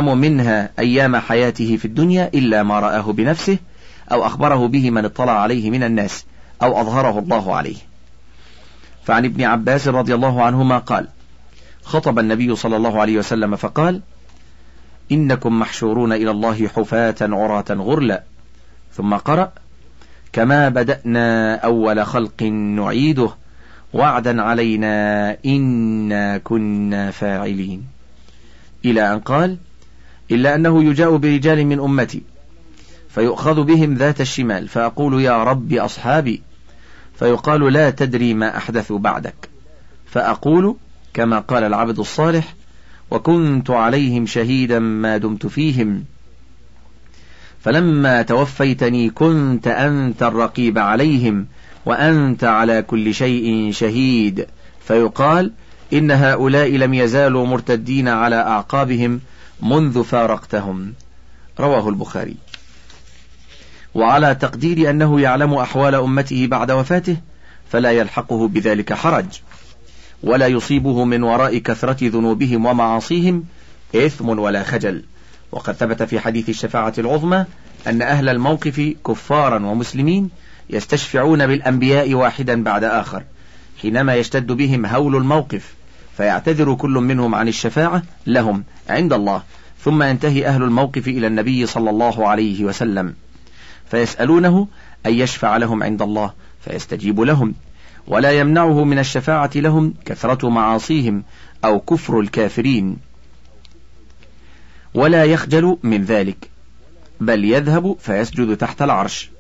يعلم منها أيام حياته في الدنيا إلا ما رآه بنفسه أو أخبره به من اطلع عليه من الناس أو أظهره الله عليه. فعن ابن عباس رضي الله عنهما قال: خطب النبي صلى الله عليه وسلم فقال: إنكم محشورون إلى الله حفاة عراة غرلا، ثم قرأ: كما بدأنا أول خلق نعيده وعدا علينا إنا كنا فاعلين، إلى أن قال: إلا أنه يجاء برجال من أمتي فيؤخذ بهم ذات الشمال فأقول يا رب أصحابي، فيقال لا تدري ما أحدثوا بعدك، فأقول كما قال العبد الصالح: وكنت عليهم شهيدا ما دمت فيهم، فلما توفيتني كنت أنت الرقيب عليهم وأنت على كل شيء شهيد، فيقال إن هؤلاء لم يزالوا مرتدين على أعقابهم منذ فارقتهم. رواه البخاري. وعلى تقدير أنه يعلم أحوال أمته بعد وفاته فلا يلحقه بذلك حرج، ولا يصيبه من وراء كثرة ذنوبهم ومعاصيهم إثم ولا خجل. وقد ثبت في حديث الشفاعة العظمى أن أهل الموقف كفارا ومسلمين يستشفعون بالأنبياء واحدا بعد آخر حينما يشتد بهم هول الموقف، فيعتذر كل منهم عن الشفاعة لهم عند الله، ثم ينتهي أهل الموقف إلى النبي صلى الله عليه وسلم فيسألونه أن يشفع لهم عند الله فيستجيب لهم، ولا يمنعه من الشفاعة لهم كثرة معاصيهم أو كفر الكافرين، ولا يخجل من ذلك، بل يذهب فيسجد تحت العرش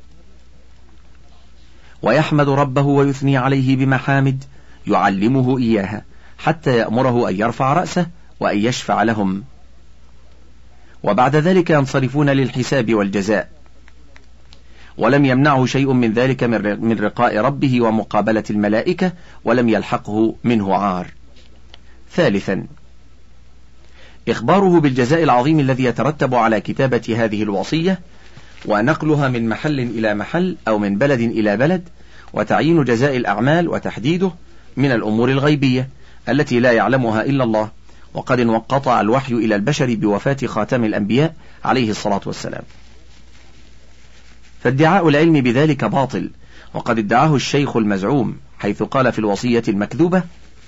ويحمد ربه ويثني عليه بمحامد يعلمه إياها حتى يأمره أن يرفع رأسه وأن يشفع لهم، وبعد ذلك ينصرفون للحساب والجزاء، ولم يمنعه شيء من ذلك من رقاء ربه ومقابلة الملائكة، ولم يلحقه منه عار. ثالثا، إخباره بالجزاء العظيم الذي يترتب على كتابة هذه الوصية ونقلها من محل إلى محل أو من بلد إلى بلد، وتعيين جزاء الأعمال وتحديده من الأمور الغيبية التي لا يعلمها إلا الله، وقد انقطع الوحي إلى البشر بوفاة خاتم الأنبياء عليه الصلاة والسلام، فادعاء العلم بذلك باطل، وقد ادعاه الشيخ المزعوم حيث قال في الوصية المكذوبة: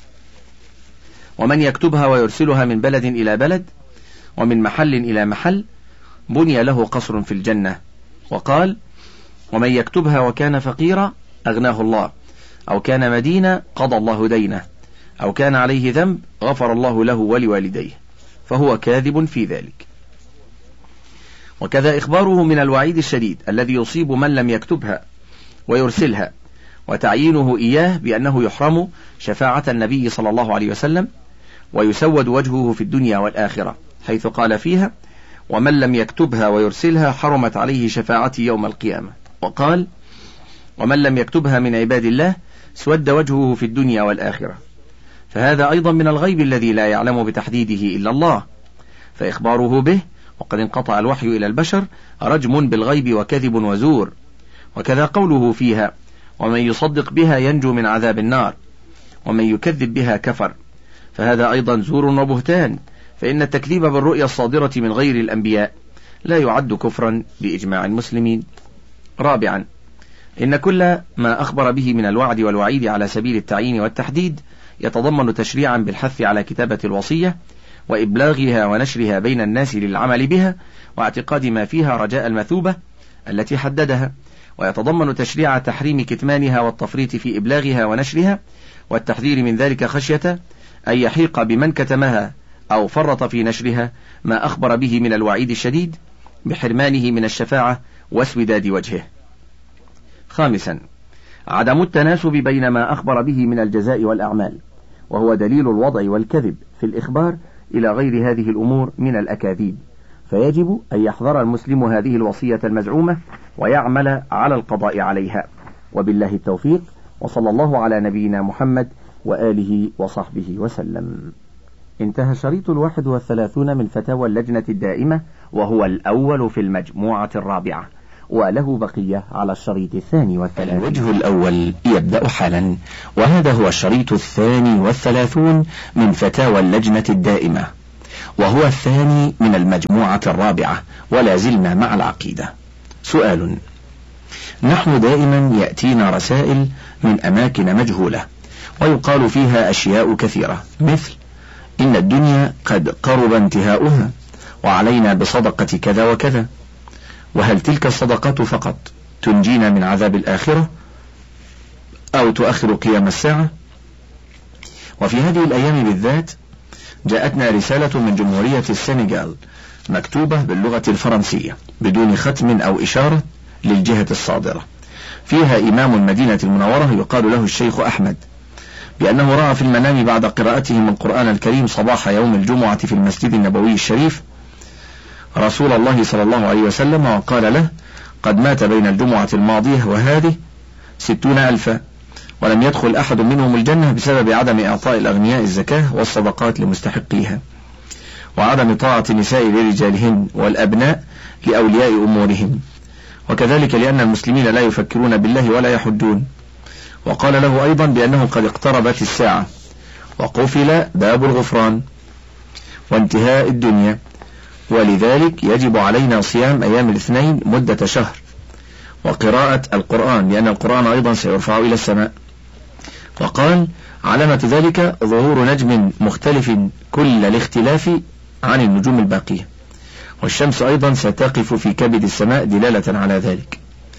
ومن يكتبها ويرسلها من بلد إلى بلد ومن محل إلى محل بني له قصر في الجنة، وقال: ومن يكتبها وكان فقيرا أغناه الله، أو كان مدينا قضى الله دينه، أو كان عليه ذنب غفر الله له ولوالديه، فهو كاذب في ذلك. وكذا إخباره من الوعيد الشديد الذي يصيب من لم يكتبها ويرسلها، وتعيينه إياه بأنه يحرم شفاعة النبي صلى الله عليه وسلم ويسود وجهه في الدنيا والآخرة، حيث قال فيها: ومن لم يكتبها ويرسلها حرمت عليه شفاعتي يوم القيامة، وقال: ومن لم يكتبها من عباد الله سود وجهه في الدنيا والآخرة، فهذا أيضا من الغيب الذي لا يعلم بتحديده إلا الله، فإخباره به وقد انقطع الوحي إلى البشر رجم بالغيب وكذب وزور. وكذا قوله فيها: ومن يصدق بها ينجو من عذاب النار، ومن يكذب بها كفر، فهذا أيضا زور وبهتان، فإن التكذيب بالرؤيا الصادرة من غير الأنبياء لا يعد كفرا بإجماع المسلمين. رابعا، إن كل ما أخبر به من الوعد والوعيد على سبيل التعيين والتحديد يتضمن تشريعا بالحث على كتابة الوصية وإبلاغها ونشرها بين الناس للعمل بها واعتقاد ما فيها رجاء المثوبة التي حددها، ويتضمن تشريع تحريم كتمانها والتفريط في إبلاغها ونشرها، والتحذير من ذلك خشية أن يحيق بمن كتمها أو فرط في نشرها ما أخبر به من الوعيد الشديد بحرمانه من الشفاعة واسوداد وجهه. خامسا، عدم التناسب بين ما أخبر به من الجزاء والأعمال، وهو دليل الوضع والكذب في الإخبار إلى غير هذه الأمور من الأكاذيب، فيجب أن يحذر المسلم هذه الوصية المزعومة ويعمل على القضاء عليها. وبالله التوفيق، وصلى الله على نبينا محمد وآله وصحبه وسلم. انتهى الشريط 31 من فتاوى اللجنة الدائمة، وهو الأول في المجموعة الرابعة، وله بقية على الشريط 32. الوجه الأول يبدأ حالا، وهذا هو الشريط 32 من فتاوى اللجنة الدائمة، وهو الثاني من المجموعة الرابعة، ولا زلنا مع العقيدة. سؤال: نحن دائما يأتينا رسائل من أماكن مجهولة ويقال فيها أشياء كثيرة، مثل إن الدنيا قد قرب انتهاؤها وعلينا بصدقة كذا وكذا، وهل تلك الصدقات فقط تنجينا من عذاب الآخرة أو تؤخر قيام الساعة؟ وفي هذه الأيام بالذات جاءتنا رسالة من جمهورية السنغال مكتوبة باللغة الفرنسية بدون ختم أو إشارة للجهة الصادرة، فيها إمام المدينة المنورة يقال له الشيخ أحمد بأنه رأى في المنام بعد قراءته من القرآن الكريم صباح يوم الجمعة في المسجد النبوي الشريف رسول الله صلى الله عليه وسلم، وقال له: قد مات بين الجمعة الماضية وهذه 60,000 ولم يدخل أحد منهم الجنة بسبب عدم إعطاء الأغنياء الزكاة والصدقات لمستحقيها، وعدم طاعة النساء لرجالهن والأبناء لأولياء أمورهم، وكذلك لأن المسلمين لا يفكرون بالله ولا يحجون. وقال له أيضا بأنه قد اقتربت الساعة وقفل باب الغفران وانتهاء الدنيا، ولذلك يجب علينا صيام أيام الاثنين مدة شهر وقراءة القرآن، لأن القرآن أيضا سيرفع إلى السماء. وقال: علامة ذلك ظهور نجم مختلف كل الاختلاف عن النجوم الباقية، والشمس أيضا ستقف في كبد السماء دلالة على ذلك.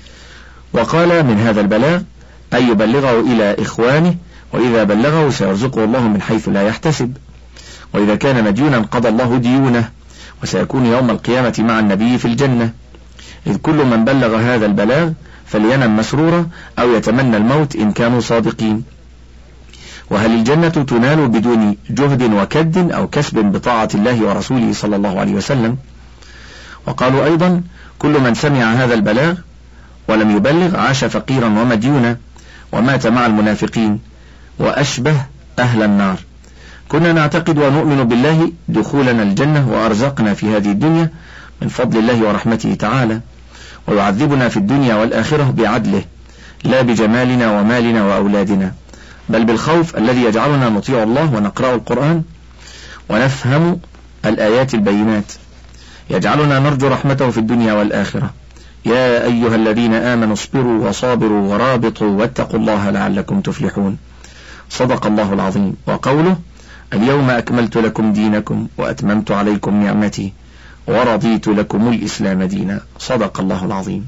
وقال: من هذا البلاغ أن يبلغه إلى إخوانه، وإذا بلغه سيرزقه الله من حيث لا يحتسب، وإذا كان مديونا قضى الله ديونه، وسيكون يوم القيامة مع النبي في الجنة، إذ كل من بلغ هذا البلاغ فلينم مسرورا أو يتمنى الموت إن كانوا صادقين. وهل الجنة تنال بدون جهد وكد أو كسب بطاعة الله ورسوله صلى الله عليه وسلم؟ وقالوا أيضا: كل من سمع هذا البلاغ ولم يبلغ عاش فقيرا ومديونا ومات مع المنافقين وأشبه أهل النار. كنا نعتقد ونؤمن بالله دخولنا الجنة وأرزقنا في هذه الدنيا من فضل الله ورحمته تعالى، ويعذبنا في الدنيا والآخرة بعدله، لا بجمالنا ومالنا وأولادنا، بل بالخوف الذي يجعلنا نطيع الله ونقرأ القرآن ونفهم الآيات البينات، يجعلنا نرجو رحمته في الدنيا والآخرة. يا أيها الذين آمنوا اصبروا وصابروا ورابطوا واتقوا الله لعلكم تفلحون. صدق الله العظيم. وقوله: اليوم أكملت لكم دينكم وأتممت عليكم نعمتي ورضيت لكم الإسلام دينا. صدق الله العظيم.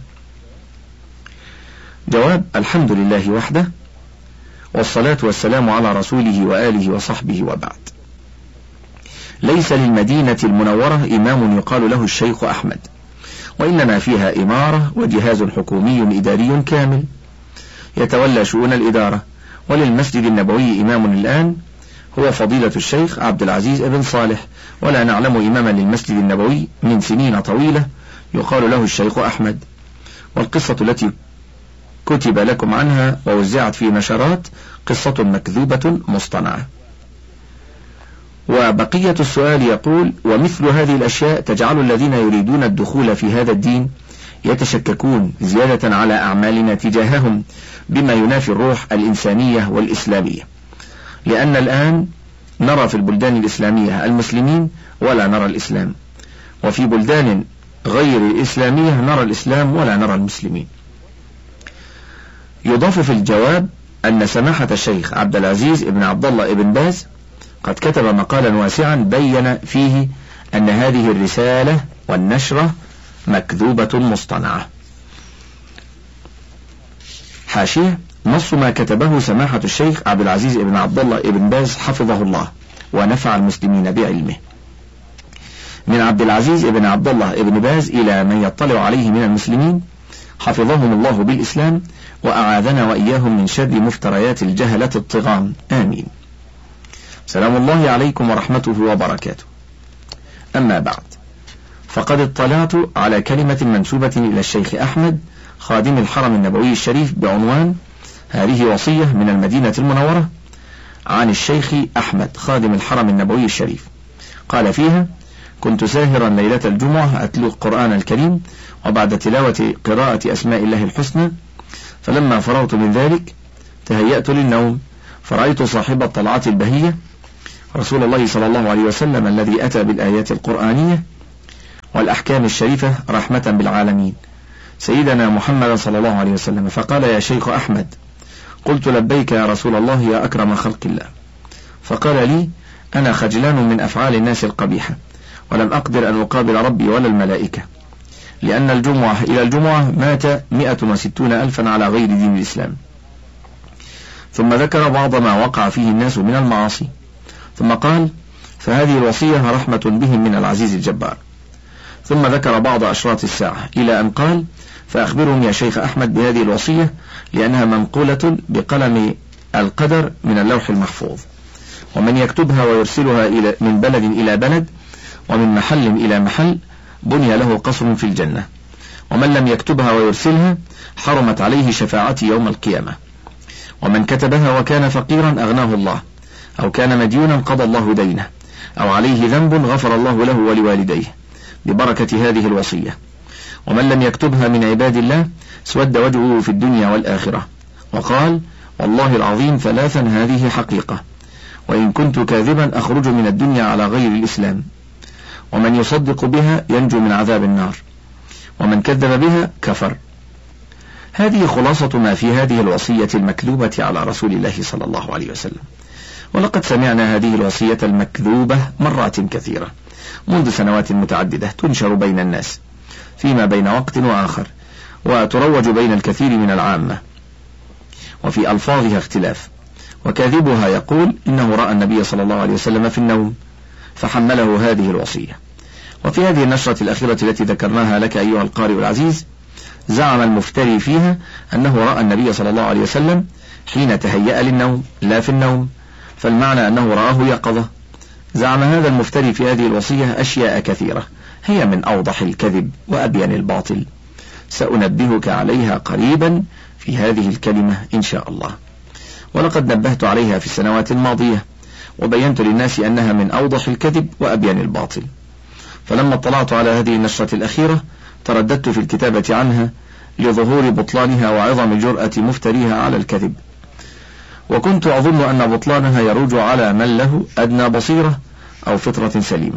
جواب: الحمد لله وحده، والصلاة والسلام على رسوله وآله وصحبه، وبعد. ليس للمدينة المنورة إمام يقال له الشيخ أحمد، وإنما فيها إمارة وجهاز حكومي إداري كامل يتولى شؤون الإدارة. وللمسجد النبوي إمام الآن هو فضيلة الشيخ عبد العزيز بن صالح، ولا نعلم إماما للمسجد النبوي من سنين طويلة يقال له الشيخ أحمد. والقصة التي كتب لكم عنها ووزعت في نشرات قصة مكذوبة مصطنعة. وبقية السؤال يقول: ومثل هذه الأشياء تجعل الذين يريدون الدخول في هذا الدين يتشككون زيادة على أعمالنا تجاههم بما ينافي الروح الإنسانية والإسلامية، لأن الآن نرى في البلدان الإسلامية المسلمين ولا نرى الإسلام، وفي بلدان غير الإسلامية نرى الإسلام ولا نرى المسلمين. يضاف في الجواب أن سماحة الشيخ عبد العزيز بن عبد الله بن باز قد كتب مقالا واسعا بين فيه أن هذه الرسالة والنشرة مكذوبة مصطنعة. حاشية: نص ما كتبه سماحة الشيخ عبد العزيز بن عبد الله بن باز حفظه الله ونفع المسلمين بعلمه. من عبد العزيز بن عبد الله بن باز إلى من يطلع عليه من المسلمين، حفظهم الله بالإسلام وأعاذنا وإياهم من شر مفتريات الجهلة الطغام، آمين. سلام الله عليكم ورحمته وبركاته. أما بعد، فقد اطلعت على كلمة منسوبة إلى الشيخ أحمد خادم الحرم النبوي الشريف بعنوان: هذه وصية من المدينة المنورة عن الشيخ أحمد خادم الحرم النبوي الشريف. قال فيها: كنت ساهرا ليلة الجمعة أتلو القرآن الكريم، وبعد تلاوة قراءة أسماء الله الحسنى، فلما فرغت من ذلك تهيأت للنوم، فرأيت صاحب الطلعة البهية رسول الله صلى الله عليه وسلم الذي أتى بالآيات القرآنية والأحكام الشريفة رحمة بالعالمين، سيدنا محمد صلى الله عليه وسلم، فقال: يا شيخ أحمد. قلت: لبيك يا رسول الله يا أكرم خلق الله. فقال لي: أنا خجلان من أفعال الناس القبيحة، ولم أقدر أن أقابل ربي ولا الملائكة، لأن الجمعة إلى الجمعة مات 160,000 على غير دين الإسلام. ثم ذكر بعض ما وقع فيه الناس من المعاصي، ثم قال: فهذه الوصية رحمة بهم من العزيز الجبار. ثم ذكر بعض أشراط الساعة إلى أن قال: فأخبرهم يا شيخ أحمد بهذه الوصية، لأنها منقولة بقلم القدر من اللوح المحفوظ، ومن يكتبها ويرسلها من بلد إلى بلد ومن محل إلى محل بني له قصر في الجنة، ومن لم يكتبها ويرسلها حرمت عليه شفاعتي يوم القيامة، ومن كتبها وكان فقيرا أغناه الله، أو كان مديونا قضى الله دينه، أو عليه ذنب غفر الله له ولوالديه ببركة هذه الوصية. ومن لم يكتبها من عباد الله اسود وجهه في الدنيا والآخرة، وقال: والله العظيم 3 هذه حقيقة، وإن كنت كاذبا أخرج من الدنيا على غير الإسلام، ومن يصدق بها ينجو من عذاب النار، ومن كذب بها كفر. هذه خلاصة ما في هذه الوصية المكذوبة على رسول الله صلى الله عليه وسلم. ولقد سمعنا هذه الوصية المكذوبة مرات كثيرة منذ سنوات متعددة، تنشر بين الناس فيما بين وقت وآخر، وتروج بين الكثير من العامة، وفي ألفاظها اختلاف. وكاذبها يقول إنه رأى النبي صلى الله عليه وسلم في النوم فحمله هذه الوصية. وفي هذه النشرة الأخيرة التي ذكرناها لك أيها القارئ العزيز، زعم المفتري فيها أنه رأى النبي صلى الله عليه وسلم حين تهيأ للنوم لا في النوم، فالمعنى أنه رآه يقظة. زعم هذا المفتري في هذه الوصية أشياء كثيرة هي من أوضح الكذب وأبين الباطل، سأنبهك عليها قريبا في هذه الكلمة إن شاء الله. ولقد نبهت عليها في السنوات الماضية، وبينت للناس أنها من أوضح الكذب وأبين الباطل. فلما اطلعت على هذه النشرة الأخيرة ترددت في الكتابة عنها لظهور بطلانها وعظم جرأة مفتريها على الكذب، وكنت أظن أن بطلانها يروج على من له أدنى بصيرة أو فطرة سليمة،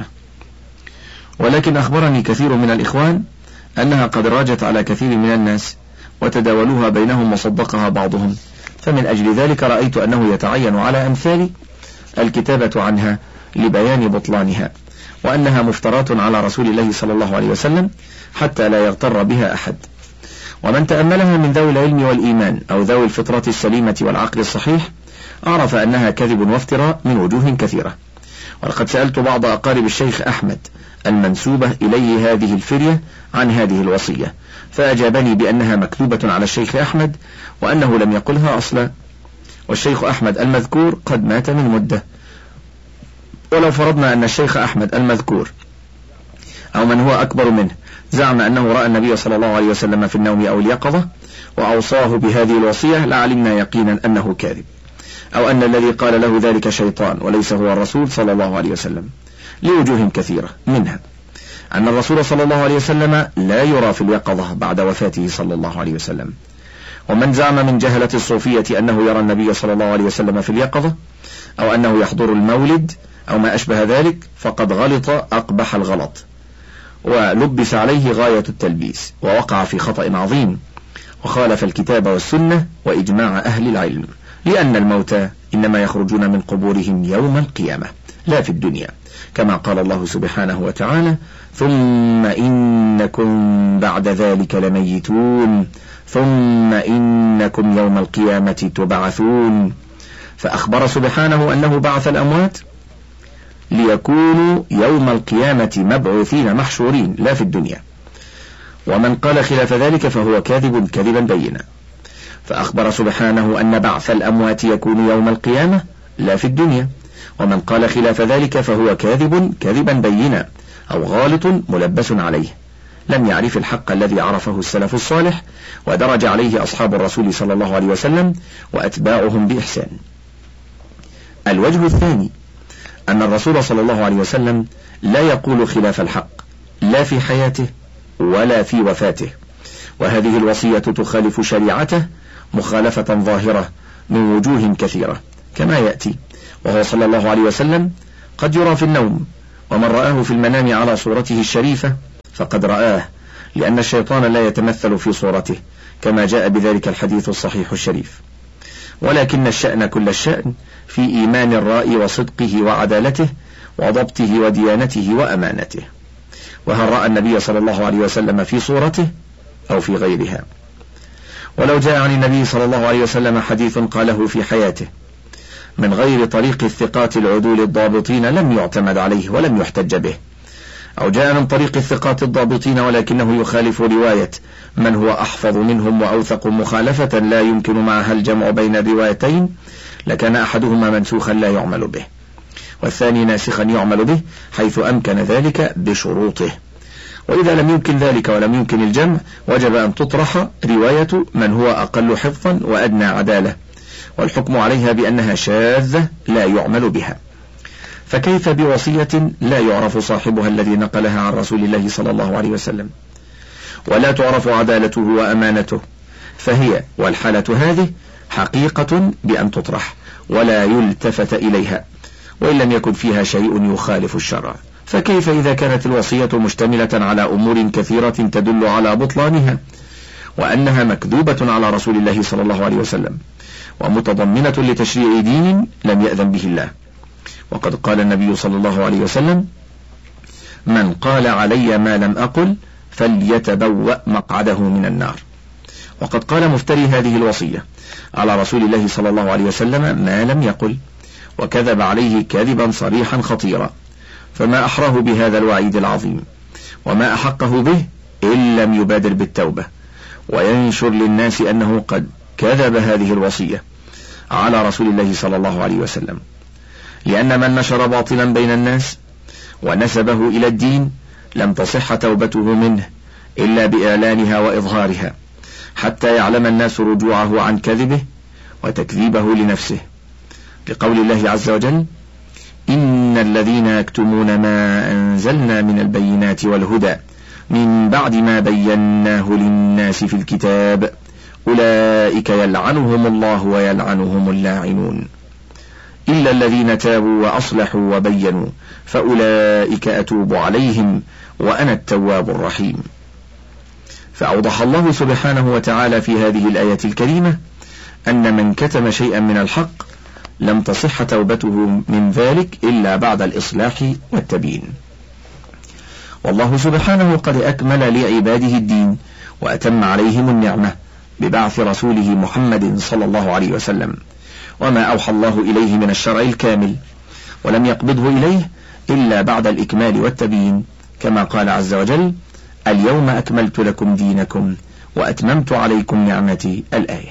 ولكن أخبرني كثير من الإخوان أنها قد راجت على كثير من الناس وتداولوها بينهم وصدقها بعضهم، فمن أجل ذلك رأيت أنه يتعين على أمثالي الكتابة عنها لبيان بطلانها، وأنها مفترات على رسول الله صلى الله عليه وسلم حتى لا يغتر بها أحد. ومن تأملها من ذوي العلم والإيمان أو ذوي الفطرة السليمة والعقل الصحيح عرف أنها كذب وافتراء من وجوه كثيرة. ولقد سألت بعض أقارب الشيخ أحمد المنسوبة إليه هذه الفرية عن هذه الوصية، فأجابني بأنها مكتوبة على الشيخ أحمد وأنه لم يقلها أصلا، والشيخ أحمد المذكور قد مات من مدة. ولو فرضنا أن الشيخ أحمد المذكور أو من هو أكبر منه زعم أنه رأى النبي صلى الله عليه وسلم في النوم أو اليقظة وأوصاه بهذه الوصية لعلمنا يقينا أنه كاذب، أو أن الذي قال له ذلك شيطان وليس هو الرسول صلى الله عليه وسلم، لوجوه كثيرة، منها أن الرسول صلى الله عليه وسلم لا يرى في اليقظة بعد وفاته صلى الله عليه وسلم. ومن زعم من جهلة الصوفية أنه يرى النبي صلى الله عليه وسلم في اليقظة أو أنه يحضر المولد أو ما أشبه ذلك فقد غلط أقبح الغلط، ولبس عليه غاية التلبيس، ووقع في خطأ عظيم، وخالف الكتاب والسنة وإجماع أهل العلم، لأن الموتى إنما يخرجون من قبورهم يوم القيامة لا في الدنيا، كما قال الله سبحانه وتعالى: ثم إنكم بعد ذلك لميتون ثم إنكم يوم القيامة تبعثون. فأخبر سبحانه أنه بعث الأموات ليكونوا يوم القيامة مبعوثين محشورين لا في الدنيا، ومن قال خلاف ذلك فهو كاذب كذبا بينا. فأخبر سبحانه أن بعث الأموات يكون يوم القيامة لا في الدنيا، ومن قال خلاف ذلك فهو كاذب كذبا بينا أو غالط ملبس عليه، لم يعرف الحق الذي عرفه السلف الصالح ودرج عليه أصحاب الرسول صلى الله عليه وسلم وأتباعهم بإحسان. الوجه الثاني أن الرسول صلى الله عليه وسلم لا يقول خلاف الحق لا في حياته ولا في وفاته، وهذه الوصية تخالف شريعته مخالفة ظاهرة من وجوه كثيرة كما يأتي. وهو صلى الله عليه وسلم قد يرى في النوم، ومن رآه في المنام على صورته الشريفة فقد رآه، لأن الشيطان لا يتمثل في صورته كما جاء بذلك الحديث الصحيح الشريف. ولكن الشأن كل الشأن في إيمان الرائي وصدقه وعدالته وضبطه وديانته وأمانته. وهل رأى النبي صلى الله عليه وسلم في صورته أو في غيرها؟ ولو جاء عن النبي صلى الله عليه وسلم حديث قاله في حياته من غير طريق الثقات العدول الضابطين لم يعتمد عليه ولم يحتج به، أو جاء من طريق الثقات الضابطين ولكنه يخالف رواية من هو أحفظ منهم وأوثق مخالفة لا يمكن معها الجمع بين الروايتين، لكان أحدهما منسوخا لا يعمل به، والثاني ناسخا يعمل به حيث أمكن ذلك بشروطه. وإذا لم يمكن ذلك ولم يمكن الجمع وجب أن تطرح رواية من هو أقل حفظا وأدنى عدالة، والحكم عليها بأنها شاذة لا يعمل بها. فكيف بوصية لا يعرف صاحبها الذي نقلها عن رسول الله صلى الله عليه وسلم، ولا تعرف عدالته وأمانته؟ فهي والحالة هذه حقيقة بأن تطرح ولا يلتفت إليها، وإن لم يكن فيها شيء يخالف الشرع. فكيف إذا كانت الوصية مشتملة على أمور كثيرة تدل على بطلانها، وأنها مكذوبة على رسول الله صلى الله عليه وسلم، ومتضمنة لتشريع دين لم يأذن به الله؟ وقد قال النبي صلى الله عليه وسلم: من قال علي ما لم أقل فليتبوأ مقعده من النار. وقد قال مفتري هذه الوصية على رسول الله صلى الله عليه وسلم ما لم يقل، وكذب عليه كذبا صريحا خطيرا، فما أحراه بهذا الوعيد العظيم، وما أحقه به إن لم يبادر بالتوبة وينشر للناس أنه قد كذب هذه الوصية على رسول الله صلى الله عليه وسلم. لأن من نشر باطلا بين الناس ونسبه إلى الدين لم تصح توبته منه إلا بإعلانها وإظهارها، حتى يعلم الناس رجوعه عن كذبه وتكذيبه لنفسه، لقول الله عز وجل: إن الذين يكتمون ما أنزلنا من البينات والهدى من بعد ما بيناه للناس في الكتاب أولئك يلعنهم الله ويلعنهم اللاعنون إلا الذين تابوا وأصلحوا وبينوا فأولئك أتوب عليهم وأنا التواب الرحيم. فأوضح الله سبحانه وتعالى في هذه الآية الكريمة أن من كتم شيئا من الحق لم تصح توبته من ذلك إلا بعد الإصلاح والتبيين. والله سبحانه قد أكمل لعباده الدين وأتم عليهم النعمة ببعث رسوله محمد صلى الله عليه وسلم، وما أوحى الله إليه من الشرع الكامل، ولم يقبضه إليه إلا بعد الإكمال والتبيين، كما قال عز وجل: اليوم أكملت لكم دينكم وأتممت عليكم نعمتي، الآية.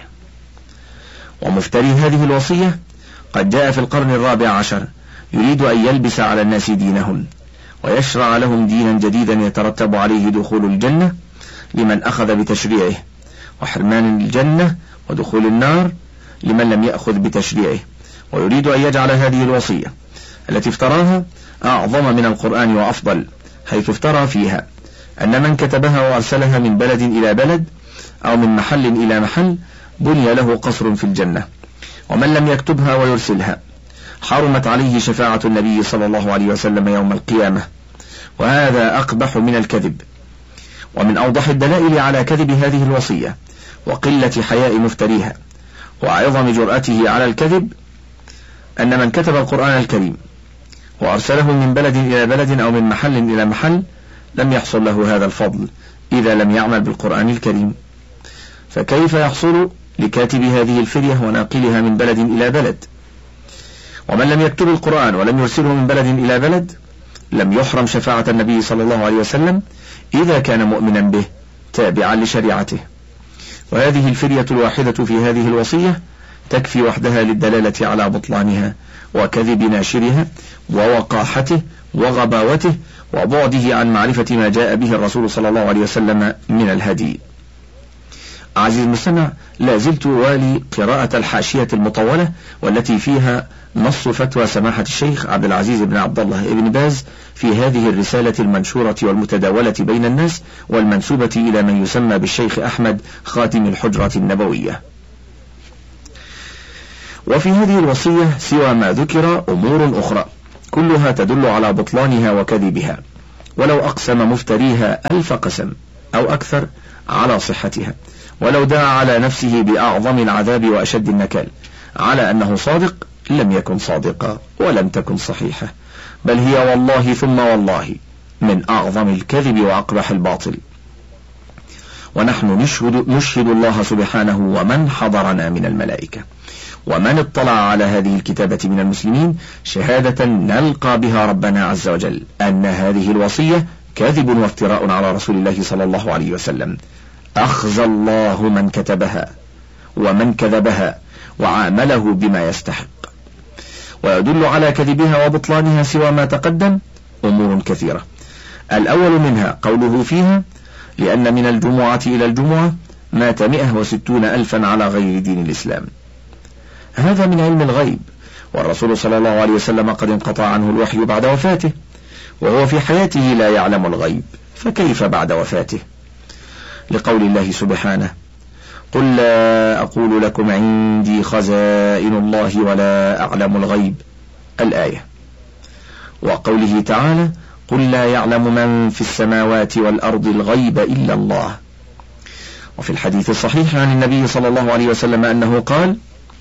ومفتري هذه الوصية قد جاء في القرن 14 يريد أن يلبس على الناس دينهم ويشرع لهم دينا جديدا يترتب عليه دخول الجنة لمن أخذ بتشريعه، وحرمان الجنة ودخول النار لمن لم يأخذ بتشريعه، ويريد أن يجعل هذه الوصية التي افتراها أعظم من القرآن وأفضل، حيث افترى فيها أن من كتبها وأرسلها من بلد إلى بلد أو من محل إلى محل بني له قصر في الجنة، ومن لم يكتبها ويرسلها حرمت عليه شفاعة النبي صلى الله عليه وسلم يوم القيامة، وهذا أقبح من الكذب. ومن أوضح الدلائل على كذب هذه الوصية وقلة حياء مفتريها وعظم جرأته على الكذب أن من كتب القرآن الكريم وأرسله من بلد إلى بلد أو من محل إلى محل لم يحصل له هذا الفضل إذا لم يعمل بالقرآن الكريم، فكيف يحصل لكاتب هذه الفرية وناقلها من بلد إلى بلد؟ ومن لم يكتب القرآن ولم يرسله من بلد إلى بلد لم يحرم شفاعة النبي صلى الله عليه وسلم إذا كان مؤمنا به تابعا لشريعته. وهذه الفرية الواحدة في هذه الوصية تكفي وحدها للدلالة على بطلانها وكذب ناشرها ووقاحته وغباوته وبعده عن معرفة ما جاء به الرسول صلى الله عليه وسلم من الهدي. عزيزي المستمع، لا زلت والي قراءة الحاشية المطولة والتي فيها نص فتوى سماحة الشيخ عبد العزيز بن عبد الله بن باز في هذه الرسالة المنشورة والمتداولة بين الناس والمنسوبة إلى من يسمى بالشيخ أحمد خاتم الحجرة النبوية. وفي هذه الوصية سوى ما ذكر أمور أخرى كلها تدل على بطلانها وكذبها، ولو أقسم مفتريها 1000 قسم أو أكثر على صحتها، ولو دعا على نفسه بأعظم العذاب وأشد النكال على أنه صادق لم يكن صادقا ولم تكن صحيحة، بل هي والله ثم والله من أعظم الكذب وأقبح الباطل. ونحن نشهد الله سبحانه ومن حضرنا من الملائكة ومن اطلع على هذه الكتابة من المسلمين شهادة نلقى بها ربنا عز وجل أن هذه الوصية كذب وافتراء على رسول الله صلى الله عليه وسلم. أخزى الله من كتبها ومن كذبها وعامله بما يستحق. ويدل على كذبها وبطلانها سوى ما تقدم أمور كثيرة. الأول منها قوله فيها: لأن من الجمعة إلى الجمعة مات 160,000 على غير دين الإسلام. هذا من علم الغيب، والرسول صلى الله عليه وسلم قد انقطع عنه الوحي بعد وفاته، وهو في حياته لا يعلم الغيب، فكيف بعد وفاته؟ لقول الله سبحانه: قل لا أقول لكم عندي خزائن الله ولا أعلم الغيب، الآية. وقوله تعالى: قل لا يعلم من في السماوات والأرض الغيب إلا الله. وفي الحديث الصحيح عن النبي صلى الله عليه وسلم أنه قال: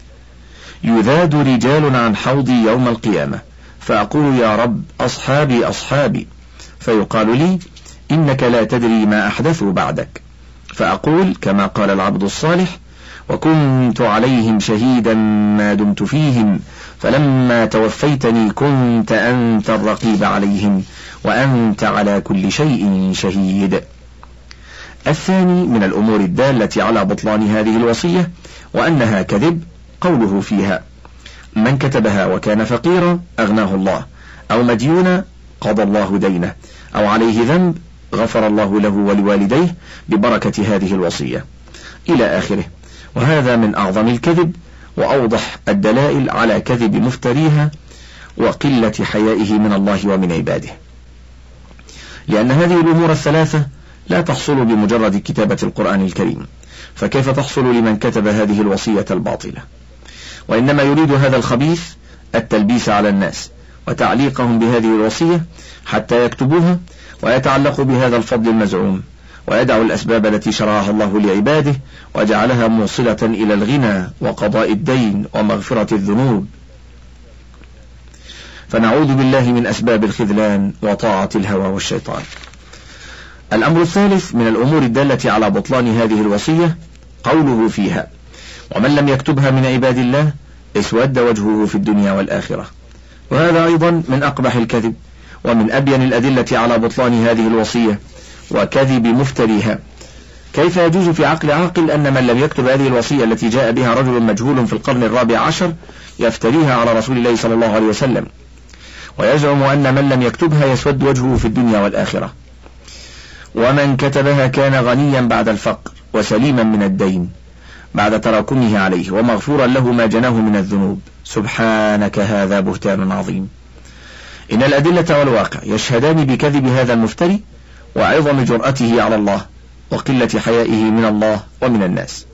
يذاد رجال عن حوضي يوم القيامة فأقول يا رب أصحابي أصحابي، فيقال لي إنك لا تدري ما أحدثوا بعدك، فأقول كما قال العبد الصالح: وكنت عليهم شهيدا ما دمت فيهم، فلما توفيتني كنت أنت الرقيب عليهم وأنت على كل شيء شهيد. الثاني من الأمور الدالة على بطلان هذه الوصية وأنها كذب قوله فيها: من كتبها وكان فقيرا أغناه الله، أو مديونا قضى الله دينه، أو عليه ذنب غفر الله له ولوالديه ببركة هذه الوصية، إلى آخره. وهذا من أعظم الكذب وأوضح الدلائل على كذب مفتريها وقلة حيائه من الله ومن عباده، لأن هذه الأمور الثلاثة لا تحصل بمجرد كتابة القرآن الكريم، فكيف تحصل لمن كتب هذه الوصية الباطلة؟ وإنما يريد هذا الخبيث التلبيس على الناس وتعليقهم بهذه الوصية حتى يكتبوها ويتعلقوا بهذا الفضل المزعوم، ويدعوا الأسباب التي شرعها الله لعباده وجعلها موصلة إلى الغنى وقضاء الدين ومغفرة الذنوب، فنعوذ بالله من أسباب الخذلان وطاعة الهوى والشيطان. الأمر الثالث من الأمور الدالة على بطلان هذه الوصية قوله فيها: ومن لم يكتبها من عباد الله اسود وجهه في الدنيا والآخرة. وهذا أيضا من أقبح الكذب ومن أبين الأدلة على بطلان هذه الوصية وكذب مفتريها. كيف يجوز في عقل عاقل أن من لم يكتب هذه الوصية التي جاء بها رجل مجهول في القرن 14 يفتريها على رسول الله صلى الله عليه وسلم، ويزعم أن من لم يكتبها يسود وجهه في الدنيا والآخرة؟ ومن كتبها كان غنيا بعد الفقر وسليما من الدين بعد تراكمه عليه ومغفورا له ما جناه من الذنوب. سبحانك، هذا بهتان عظيم. إن الأدلة والواقع يشهدان بكذب هذا المفتري وعظم جرأته على الله وقلة حيائه من الله ومن الناس.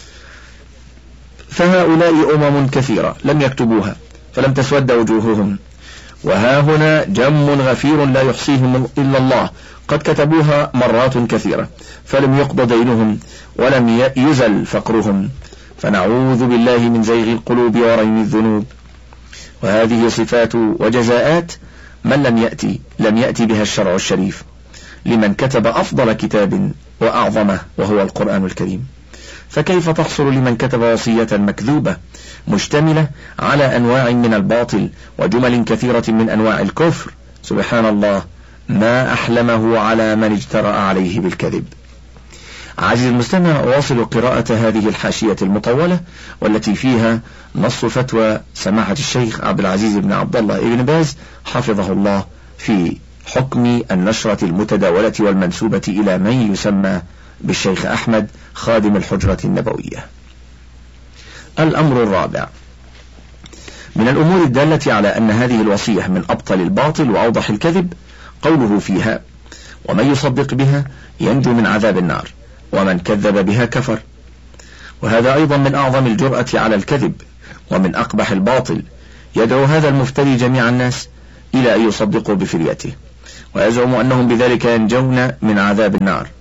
فهؤلاء أمم كثيرة لم يكتبوها فلم تسود وجوههم، وها هنا جم غفير لا يحصيهم إلا الله قد كتبوها مرات كثيرة فلم يقضى دينهم ولم يزل فقرهم، فنعوذ بالله من زيغ القلوب ورين الذنوب. وهذه صفات وجزاءات من لم يأتي بها الشرع الشريف لمن كتب أفضل كتاب وأعظمه وهو القرآن الكريم. فكيف تحصل لمن كتب وصية مكذوبة مشتملة على أنواع من الباطل وجمل كثيرة من أنواع الكفر؟ سبحان الله، ما أحلمه على من اجترأ عليه بالكذب. عزيزي المستمع، أواصل قراءة هذه الحاشية المطولة والتي فيها نص فتوى سماحة الشيخ عبد العزيز بن عبد الله ابن باز حفظه الله في حكم النشرة المتداولة والمنسوبة إلى من يسمى بالشيخ أحمد خادم الحجرة النبوية. الأمر الرابع من الأمور الدالة على أن هذه الوصية من أبطل الباطل وأوضح الكذب قوله فيها: ومن يصدق بها ينجو من عذاب النار ومن كذب بها كفر. وهذا أيضا من أعظم الجرأة على الكذب ومن أقبح الباطل. يدعو هذا المفتري جميع الناس إلى أن يصدقوا بفريته، ويزعم أنهم بذلك ينجون من عذاب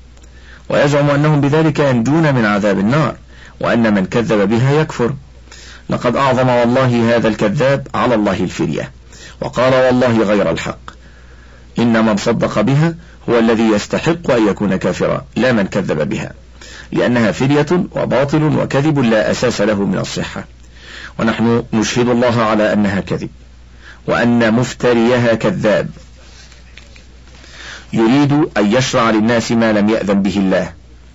النار، وأن من كذب بها يكفر. لقد أعظم والله هذا الكذاب على الله الفرية، وقال والله غير الحق، إن من صدق بها هو الذي يستحق أن يكون كافرا لا من كذب بها، لأنها فرية وباطل وكذب لا أساس له من الصحة، ونحن نشهد الله على أنها كذب، وأن مفتريها كذاب يريد أن يشرع للناس ما لم يأذن به الله،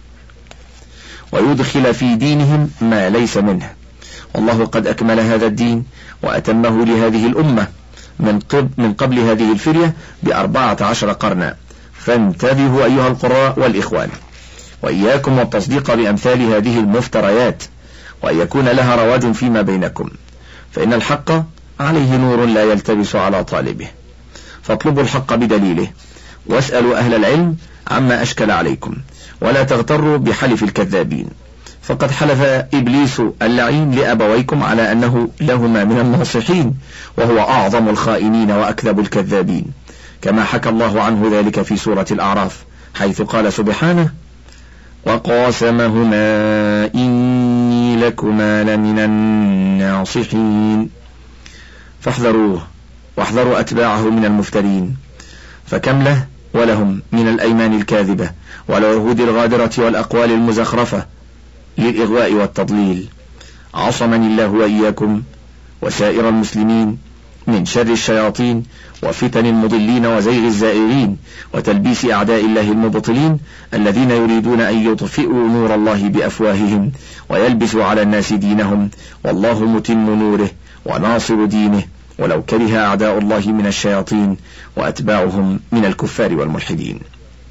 ويدخل في دينهم ما ليس منه، والله قد أكمل هذا الدين وأتمه لهذه الأمة من قبل هذه الفرية ب14 قرنا. فانتبهوا أيها القراء والإخوان، وإياكم والتصديق بأمثال هذه المفتريات، وأن يكون لها رواج فيما بينكم، فإن الحق عليه نور لا يلتبس على طالبه، فاطلبوا الحق بدليله، واسألوا أهل العلم عما أشكل عليكم، ولا تغتروا بحلف الكذابين، فقد حلف إبليس اللعين لأبويكم على أنه لهما من الناصحين، وهو أعظم الخائنين وأكذب الكذابين، كما حكى الله عنه ذلك في سورة الأعراف، حيث قال سبحانه: وقاسمهما إني لكما لمن الناصحين. فاحذروه واحذروا أتباعه من المفترين، فكم له ولهم من الأيمان الكاذبة والعهود الغادرة والأقوال المزخرفة للإغواء والتضليل. عصمني الله وإياكم وسائر المسلمين من شر الشياطين وفتن المضلين وزيغ الزائرين وتلبيس أعداء الله المبطلين الذين يريدون أن يطفئوا نور الله بأفواههم ويلبسوا على الناس دينهم، والله متم نوره وناصر دينه، ولو كره أعداء الله من الشياطين وأتباعهم من الكفار والملحدين.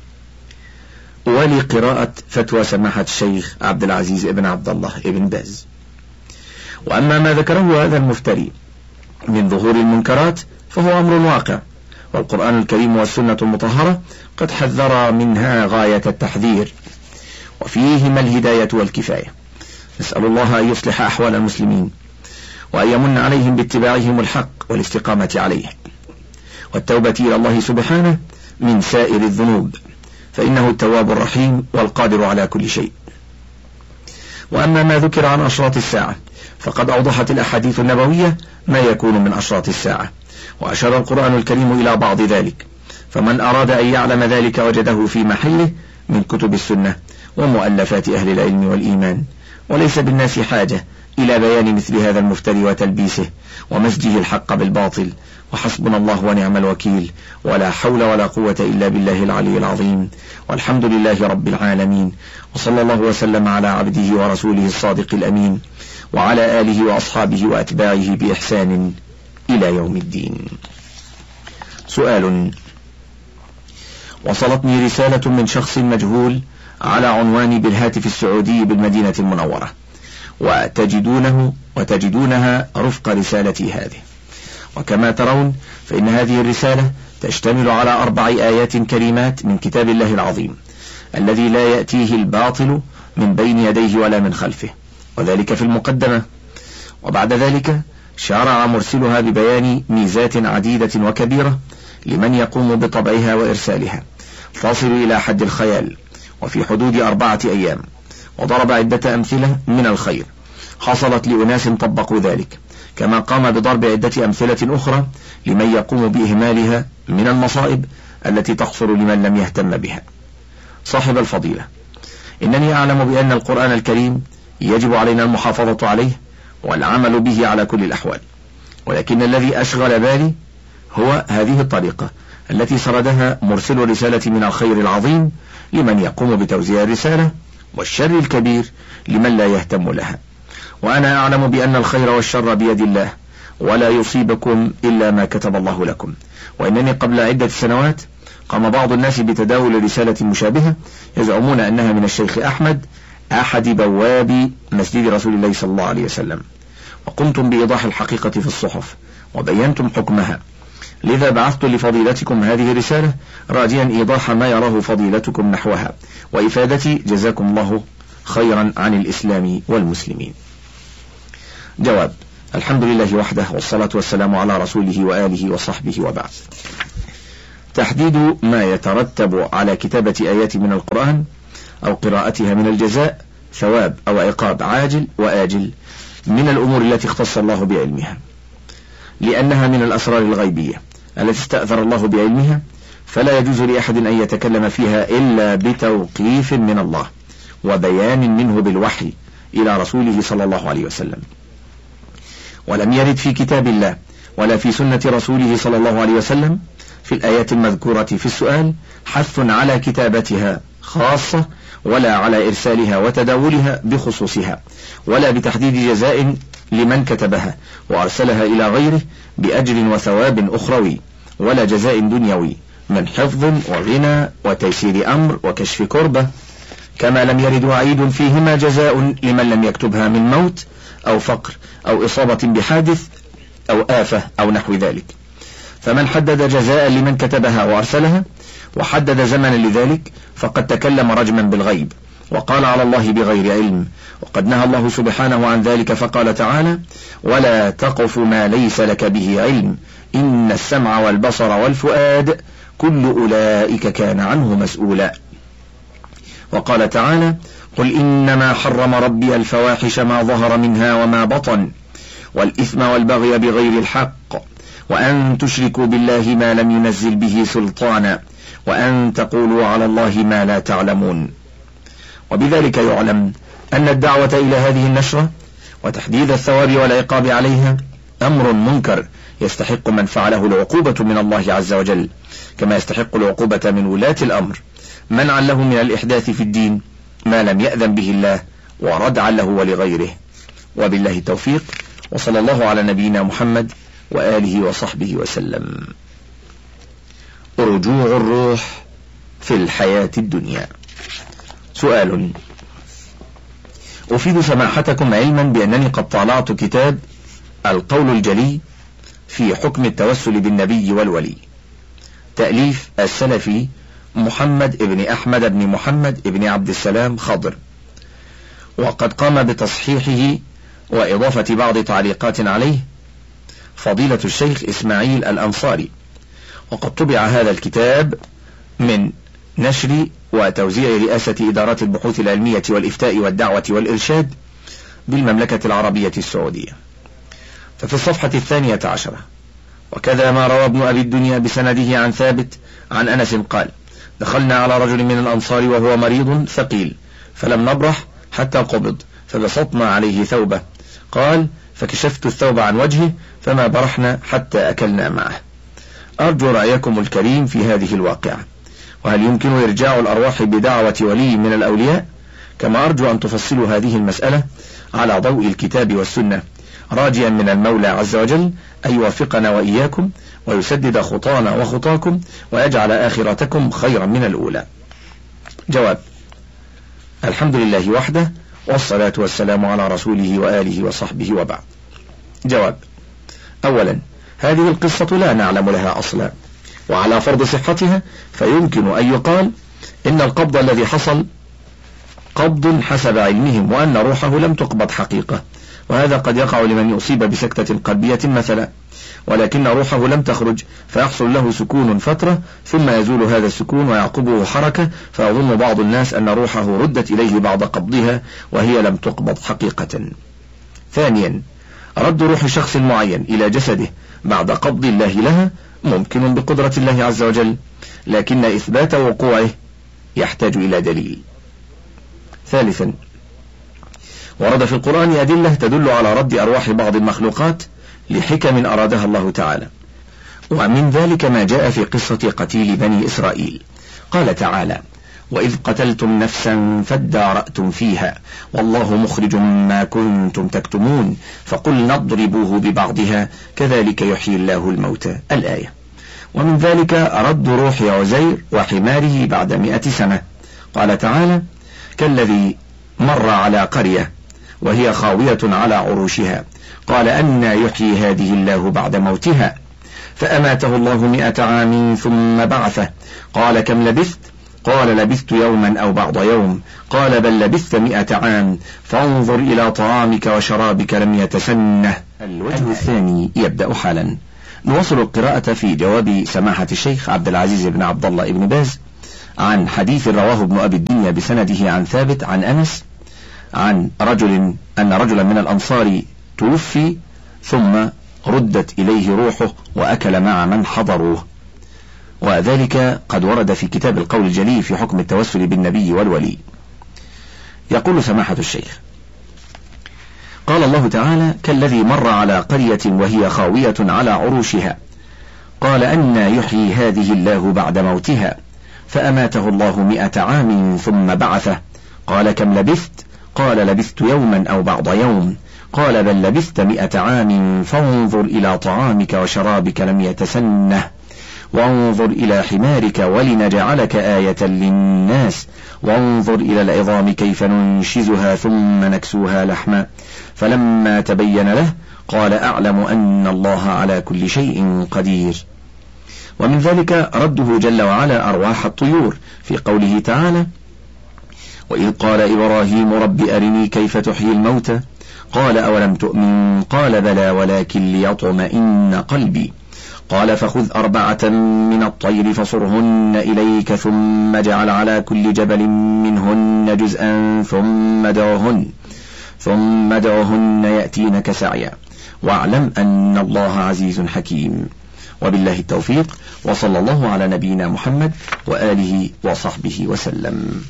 ولقراءة فتوى سماحة الشيخ عبد العزيز ابن عبد الله ابن باز. وأما ما ذكره هذا المفتري من ظهور المنكرات فهو أمر واقع، والقرآن الكريم والسنة المطهرة قد حذر منها غاية التحذير، وفيهما الهداية والكفاية. نسأل الله أن يصلح أحوال المسلمين، وأن يمن عليهم باتباعهم الحق والاستقامة عليه، والتوبة إلى الله سبحانه من سائر الذنوب، فإنه التواب الرحيم والقادر على كل شيء. وأما ما ذكر عن أشراط الساعة فقد أوضحت الأحاديث النبوية ما يكون من أشراط الساعة، وأشار القرآن الكريم إلى بعض ذلك، فمن أراد أن يعلم ذلك وجده في محله من كتب السنة ومؤلفات أهل العلم والإيمان، وليس بالناس حاجة إلى بيان مثل هذا المفتري وتلبيسه ومزجه الحق بالباطل، وحسبنا الله ونعم الوكيل، ولا حول ولا قوة إلا بالله العلي العظيم، والحمد لله رب العالمين، وصلى الله وسلم على عبده ورسوله الصادق الأمين، وعلى آله وأصحابه وأتباعه بإحسان إلى يوم الدين. سؤال: وصلتني رسالة من شخص مجهول على عنواني بالهاتف السعودي بالمدينة المنورة، وتجدونها رفق رسالتي هذه، وكما ترون فإن هذه الرسالة تشتمل على 4 آيات كريمات من كتاب الله العظيم الذي لا يأتيه الباطل من بين يديه ولا من خلفه، وذلك في المقدمة. وبعد ذلك شارع مرسلها ببيان ميزات عديدة وكبيرة لمن يقوم بطبعها وإرسالها، تصل إلى حد الخيال، وفي حدود 4 أيام، وضرب عدة أمثلة من الخير حصلت لأناس طبقوا ذلك، كما قام بضرب عدة أمثلة أخرى لمن يقوم بإهمالها من المصائب التي تحصل لمن لم يهتم بها. صاحب الفضيلة، إنني أعلم بأن القرآن الكريم يجب علينا المحافظة عليه والعمل به على كل الأحوال، ولكن الذي أشغل بالي هو هذه الطريقة التي سردها مرسل الرسالة من الخير العظيم لمن يقوم بتوزيع الرسالة، والشر الكبير لمن لا يهتم لها. وأنا أعلم بأن الخير والشر بيد الله، ولا يصيبكم إلا ما كتب الله لكم. وإنني قبل عدة سنوات قام بعض الناس بتداول رسالة مشابهة يزعمون أنها من الشيخ أحمد أحد بواب مسجد رسول الله صلى الله عليه وسلم، وقمتم بإيضاح الحقيقة في الصحف وبينتم حكمها، لذا بعثت لفضيلتكم هذه الرسالة راجيا إيضاح ما يراه فضيلتكم نحوها، وإفادتي جزاكم الله خيرا عن الإسلام والمسلمين. جواب: الحمد لله وحده، والصلاة والسلام على رسوله وآله وصحبه وبعد. تحديد ما يترتب على كتابة آيات من القرآن أو قراءتها من الجزاء، ثواب أو عقاب عاجل وآجل، من الأمور التي اختص الله بعلمها، لأنها من الأسرار الغيبية التي استأثر الله بعلمها، فلا يجوز لأحد أن يتكلم فيها إلا بتوقيف من الله وبيان منه بالوحي إلى رسوله صلى الله عليه وسلم. ولم يرد في كتاب الله ولا في سنة رسوله صلى الله عليه وسلم في الآيات المذكورة في السؤال حث على كتابتها خاصة، ولا على إرسالها وتداولها بخصوصها، ولا بتحديد جزاء لمن كتبها وأرسلها إلى غيره بأجر وثواب أخروي، ولا جزاء دنيوي من حفظ وغنى وتيسير أمر وكشف كربة، كما لم يرد وعيد فيهما جزاء لمن لم يكتبها من موت أو فقر أو إصابة بحادث أو آفة أو نحو ذلك. فمن حدد جزاء لمن كتبها وأرسلها وحدد زمنا لذلك فقد تكلم رجما بالغيب وقال على الله بغير علم، وقد نهى الله سبحانه عن ذلك فقال تعالى: ولا تقف ما ليس لك به علم إن السمع والبصر والفؤاد كل أولئك كان عنه مسؤولا. وقال تعالى: قل إنما حرم ربي الفواحش ما ظهر منها وما بطن والإثم والبغي بغير الحق وأن تشركوا بالله ما لم ينزل به سلطانا وأن تقولوا على الله ما لا تعلمون. وبذلك يعلم أن الدعوة إلى هذه النشرة وتحديد الثواب والعقاب عليها أمر منكر يستحق من فعله العقوبة من الله عز وجل، كما يستحق العقوبة من ولاة الأمر منعا له من الإحداث في الدين ما لم يأذن به الله وردعا له ولغيره. وبالله التوفيق، وصلى الله على نبينا محمد وآله وصحبه وسلم. رجوع الروح في الحياة الدنيا. سؤال: أفيد سماحتكم علما بأنني قد طالعت كتاب القول الجلي في حكم التوسل بالنبي والولي، تأليف السلفي محمد ابن أحمد ابن محمد ابن عبد السلام خضر، وقد قام بتصحيحه وإضافة بعض تعليقات عليه فضيلة الشيخ إسماعيل الأنصاري. وقد طبع هذا الكتاب من نشر وتوزيع رئاسة إدارات البحوث العلمية والإفتاء والدعوة والإرشاد بالمملكة العربية السعودية. ففي الصفحة 12: وكذا ما روى ابن أبي الدنيا بسنده عن ثابت عن أنس قال: دخلنا على رجل من الأنصار وهو مريض ثقيل فلم نبرح حتى قبض فبسطنا عليه ثوبه، قال: فكشفت الثوب عن وجهه فما برحنا حتى أكلنا معه. أرجو رأيكم الكريم في هذه الواقعة، وهل يمكن إرجاع الأرواح بدعوة ولي من الأولياء؟ كما أرجو أن تفصلوا هذه المسألة على ضوء الكتاب والسنة، راجيا من المولى عز وجل أن يوفقنا وإياكم ويسدد خطانا وخطاكم ويجعل آخرتكم خيرا من الأولى. جواب: الحمد لله وحده، والصلاة والسلام على رسوله وآله وصحبه وبعد. جواب: أولا، هذه القصة لا نعلم لها أصلا، وعلى فرض صحتها فيمكن أن يقال إن القبض الذي حصل قبض حسب علمهم، وأن روحه لم تقبض حقيقة، وهذا قد يقع لمن يصيب بسكتة قلبية مثلا، ولكن روحه لم تخرج فيحصل له سكون فترة ثم يزول هذا السكون ويعقبه حركة، فيظن بعض الناس أن روحه ردت إليه بعد قبضها وهي لم تقبض حقيقة. ثانيا، رد روح شخص معين إلى جسده بعد قبض الله لها ممكن بقدرة الله عز وجل، لكن إثبات وقوعه يحتاج إلى دليل. ثالثا، ورد في القرآن أدلة تدل على رد أرواح بعض المخلوقات لحكم أرادها الله تعالى، ومن ذلك ما جاء في قصة قتيل بني إسرائيل. قال تعالى: وإذ قتلتم نفسا فادارأتم فيها والله مخرج ما كنتم تكتمون فقلنا اضربوه ببعضها كذلك يحيي الله الموتى، الآية. ومن ذلك رد روح عزير وحماره بعد 100 سنة. قال تعالى: كالذي مر على قرية وهي خاوية على عروشها قال أنى يحيي هذه الله بعد موتها فأماته الله 100 عام ثم بعثه قال كم لبثت؟ قال لبثت يوما أو بعض يوم قال بل لبثت 100 عام فانظر إلى طعامك وشرابك لم يتسنه الوجه الثاني يبدأ حالا. نواصل القراءة في جواب سماحة الشيخ عبد العزيز بن عبد الله بن باز عن حديث رواه ابن أبي الدنيا بسنده عن ثابت عن أنس عن أن رجلا من الأنصار توفي ثم ردت إليه روحه وأكل مع من حضروه، وذلك قد ورد في كتاب القول الجلي في حكم التوسل بالنبي والولي. يقول سماحة الشيخ: قال الله تعالى: كالذي مر على قرية وهي خاوية على عروشها قال أنى يحيي هذه الله بعد موتها فأماته الله 100 عام ثم بعثه قال كم لبثت؟ قال لبثت يوما أو بعض يوم قال بل لبثت 100 عام فانظر إلى طعامك وشرابك لم يتسنه وانظر إلى حمارك ولنجعلك آية للناس وانظر إلى العظام كيف ننشزها ثم نكسوها لحما فلما تبين له قال أعلم أن الله على كل شيء قدير. ومن ذلك رده جل وعلا أرواح الطيور في قوله تعالى: وإذ قال إبراهيم رب أرني كيف تحيي الموتى قال أولم تؤمن قال بلى ولكن ليطمئن قلبي قال فخذ 4 من الطير فصرهن إليك ثم اجعل على كل جبل منهن جزءا ثم ادعهن يأتينك سعيا واعلم أن الله عزيز حكيم. وبالله التوفيق، وصلى الله على نبينا محمد وآله وصحبه وسلم.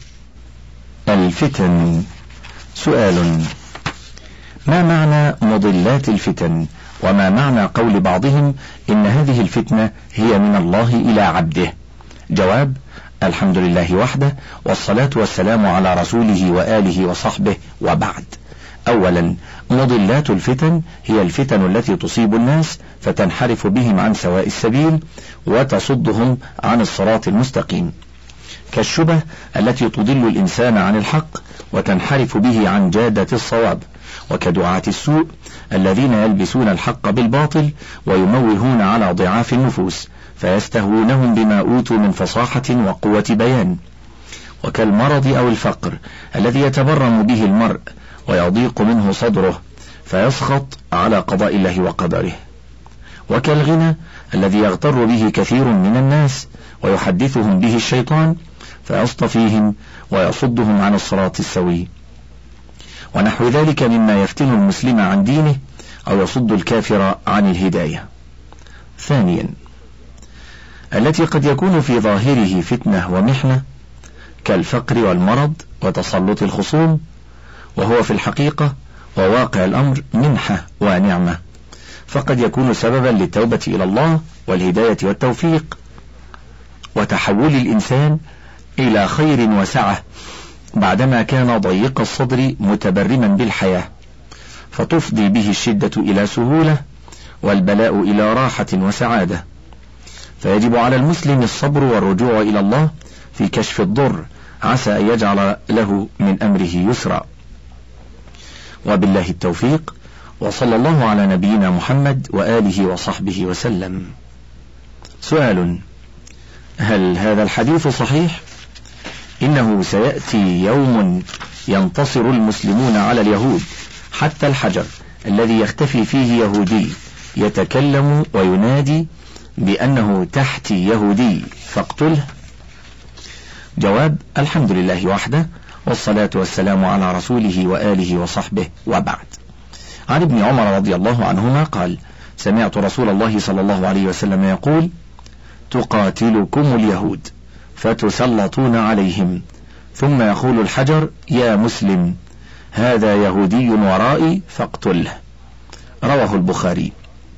الفتن. سؤال: ما معنى مضلات الفتن؟ وما معنى قول بعضهم إن هذه الفتنة هي من الله إلى عبده؟ جواب: الحمد لله وحده، والصلاة والسلام على رسوله وآله وصحبه، وبعد. أولا، مضلات الفتن هي الفتن التي تصيب الناس فتنحرف بهم عن سواء السبيل وتصدهم عن الصراط المستقيم، كالشبه التي تضل الإنسان عن الحق وتنحرف به عن جادة الصواب، وكدعاة السوء الذين يلبسون الحق بالباطل ويموهون على ضعاف النفوس فيستهونهم بما أوتوا من فصاحة وقوة بيان، وكالمرض أو الفقر الذي يتبرم به المرء ويضيق منه صدره فيسخط على قضاء الله وقدره، وكالغنى الذي يغتر به كثير من الناس ويحدثهم به الشيطان فيصطفيهم ويصدهم عن الصراط السوي، ونحو ذلك مما يفتن المسلم عن دينه أو يصد الكافر عن الهداية. ثانيا، التي قد يكون في ظاهره فتنة ومحنة كالفقر والمرض وتسلط الخصوم، وهو في الحقيقة وواقع الأمر منحة ونعمة، فقد يكون سببا للتوبة إلى الله والهداية والتوفيق وتحول الإنسان إلى خير وسعة بعدما كان ضيق الصدر متبرما بالحياة، فتفضي به الشدة إلى سهولة والبلاء إلى راحة وسعادة، فيجب على المسلم الصبر والرجوع إلى الله في كشف الضر عسى أن يجعل له من أمره يسرا. وبالله التوفيق، وصلى الله على نبينا محمد وآله وصحبه وسلم. سؤال: هل هذا الحديث صحيح؟ إنه سيأتي يوم ينتصر المسلمون على اليهود حتى الحجر الذي يختفي فيه يهودي يتكلم وينادي بأنه تحتي يهودي فاقتله. جواب: الحمد لله وحده، والصلاة والسلام على رسوله وآله وصحبه، وبعد. عن ابن عمر رضي الله عنهما قال: سمعت رسول الله صلى الله عليه وسلم يقول: تقاتلكم اليهود فتسلطون عليهم ثم يقول الحجر: يا مسلم هذا يهودي ورائي فاقتله. رواه البخاري.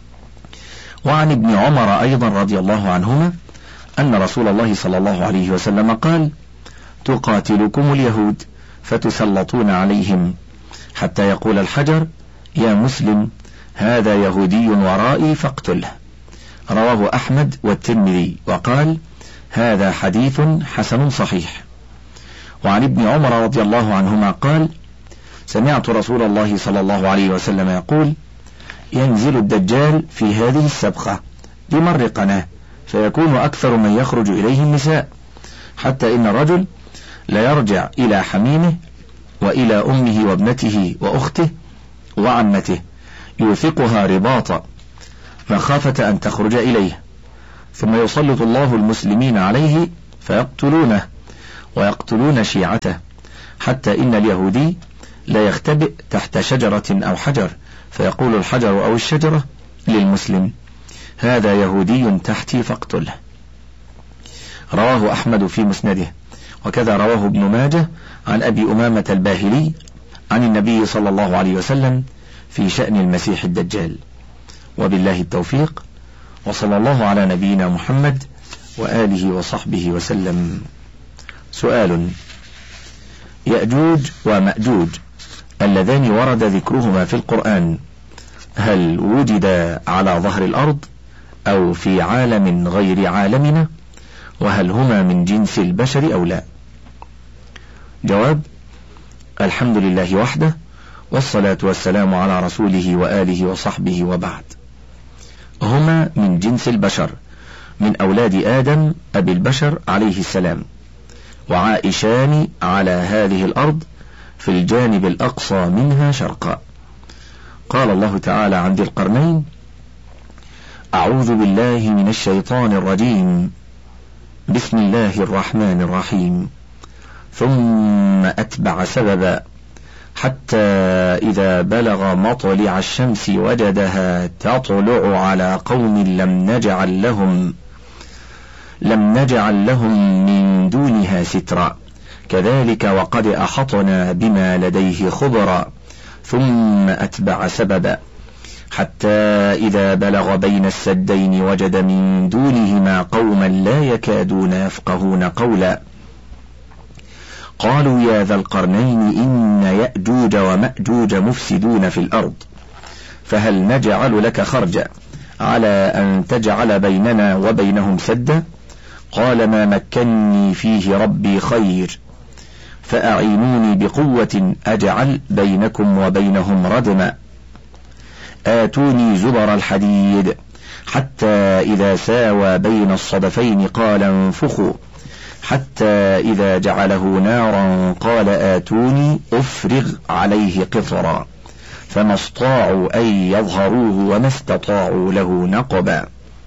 وعن ابن عمر أيضا رضي الله عنهما أن رسول الله صلى الله عليه وسلم قال: تقاتلكم اليهود فتسلطون عليهم حتى يقول الحجر: يا مسلم هذا يهودي ورائي فاقتله. رواه أحمد والترمذي وقال: هذا حديث حسن صحيح. وعن ابن عمر رضي الله عنهما قال: سمعت رسول الله صلى الله عليه وسلم يقول: ينزل الدجال في هذه السبخة بمر قناة فيكون أكثر من يخرج إليه النساء، حتى إن الرجل لا يرجع إلى حميمه وإلى أمه وابنته وأخته وعمته، يوثقها رباطا مخافة أن تخرج إليه، ثم يسلط الله المسلمين عليه فيقتلونه ويقتلون شيعته، حتى إن اليهودي لا يختبئ تحت شجرة أو حجر فيقول الحجر أو الشجرة للمسلم: هذا يهودي تحتي فاقتله. رواه أحمد في مسنده، وكذا رواه ابن ماجه عن أبي أمامة الباهلي عن النبي صلى الله عليه وسلم في شأن المسيح الدجال. وبالله التوفيق، وصلى الله على نبينا محمد وآله وصحبه وسلم. سؤال: يأجوج ومأجوج اللذان ورد ذكرهما في القرآن هل وجدا على ظهر الأرض أو في عالم غير عالمنا؟ وهل هما من جنس البشر أو لا؟ جواب: الحمد لله وحده، والصلاة والسلام على رسوله وآله وصحبه، وبعد. هما من جنس البشر، من أولاد آدم أبي البشر عليه السلام، وعائشان على هذه الأرض في الجانب الأقصى منها شرقا. قال الله تعالى عن ذي القرنين: أعوذ بالله من الشيطان الرجيم، بسم الله الرحمن الرحيم، ثم أتبع سببا حتى إذا بلغ مطلع الشمس وجدها تطلع على قوم لم نجعل لهم من دونها سترا، كذلك وقد أحطنا بما لديه خبرا، ثم أتبع سببا حتى إذا بلغ بين السدين وجد من دونهما قوما لا يكادون يفقهون قولا، قالوا يا ذا القرنين إن يأجوج ومأجوج مفسدون في الأرض، فهل نجعل لك خرجا على أن تجعل بيننا وبينهم سدا؟ قال ما مكني فيه ربي خير، فأعينوني بقوة أجعل بينكم وبينهم ردما، آتوني زبر الحديد حتى إذا ساوى بين الصدفين قال انفخوا، حتى إذا جعله نارا قال آتوني أفرغ عليه قطرا، فما استطاعوا أن يظهروه وما استطاعوا له نقبا.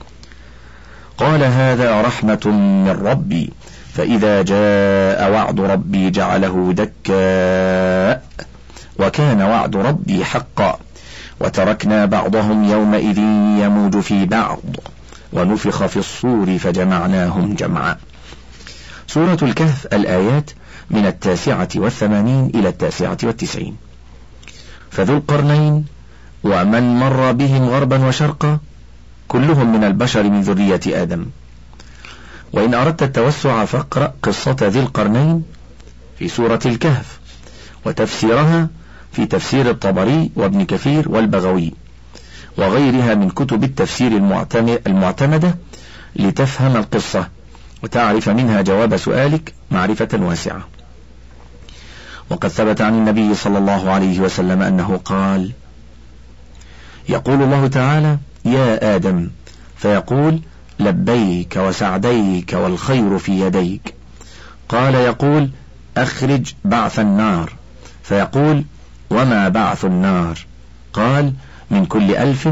قال هذا رحمة من ربي، فإذا جاء وعد ربي جعله دكا، وكان وعد ربي حقا، وتركنا بعضهم يومئذ يموج في بعض، ونفخ في الصور فجمعناهم جمعا. سورة الكهف، الآيات من 89 إلى 99. فذو القرنين ومن مر بهم غربا وشرقا كلهم من البشر من ذرية آدم. وإن أردت التوسع فاقرأ قصة ذي القرنين في سورة الكهف، وتفسيرها في تفسير الطبري وابن كثير والبغوي وغيرها من كتب التفسير المعتمدة، لتفهم القصة وتعرف منها جواب سؤالك معرفة واسعة. وقد ثبت عن النبي صلى الله عليه وسلم أنه قال: يقول الله تعالى: يا آدم، فيقول: لبيك وسعديك والخير في يديك. قال يقول: أخرج بعث النار، فيقول: وما بعث النار؟ قال: من كل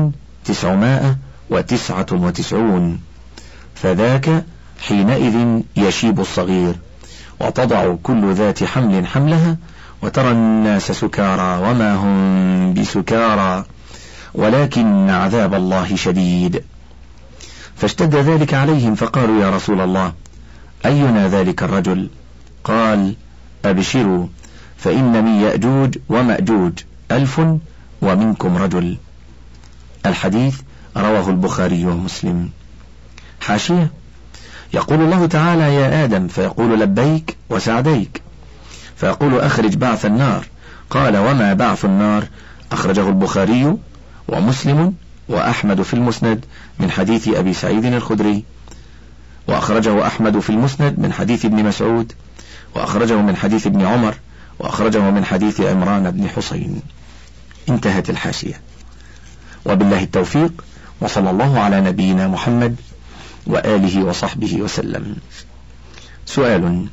1999. فذاك حينئذ يشيب الصغير، وتضع كل ذات حمل حملها، وترى الناس سكارى وما هم بسكارى ولكن عذاب الله شديد. فاشتد ذلك عليهم فقالوا: يا رسول الله، أينا ذلك الرجل؟ قال: أبشروا، فإن من يأجوج ومأجوج 1000 ومنكم رجل. الحديث رواه البخاري ومسلم. حاشية: يقول الله تعالى: يا آدم، فيقول: لبيك وسعديك، فيقول: أخرج بعث النار. قال: وما بعث النار؟ أخرجه البخاري ومسلم وأحمد في المسند من حديث أبي سعيد الخدري، وأخرجه أحمد في المسند من حديث ابن مسعود، وأخرجه من حديث ابن عمر، وأخرجه من حديث عمران بن حسين. انتهت الحاشية. وبالله التوفيق، وصلى الله على نبينا محمد وآله وصحبه وسلم. سؤال: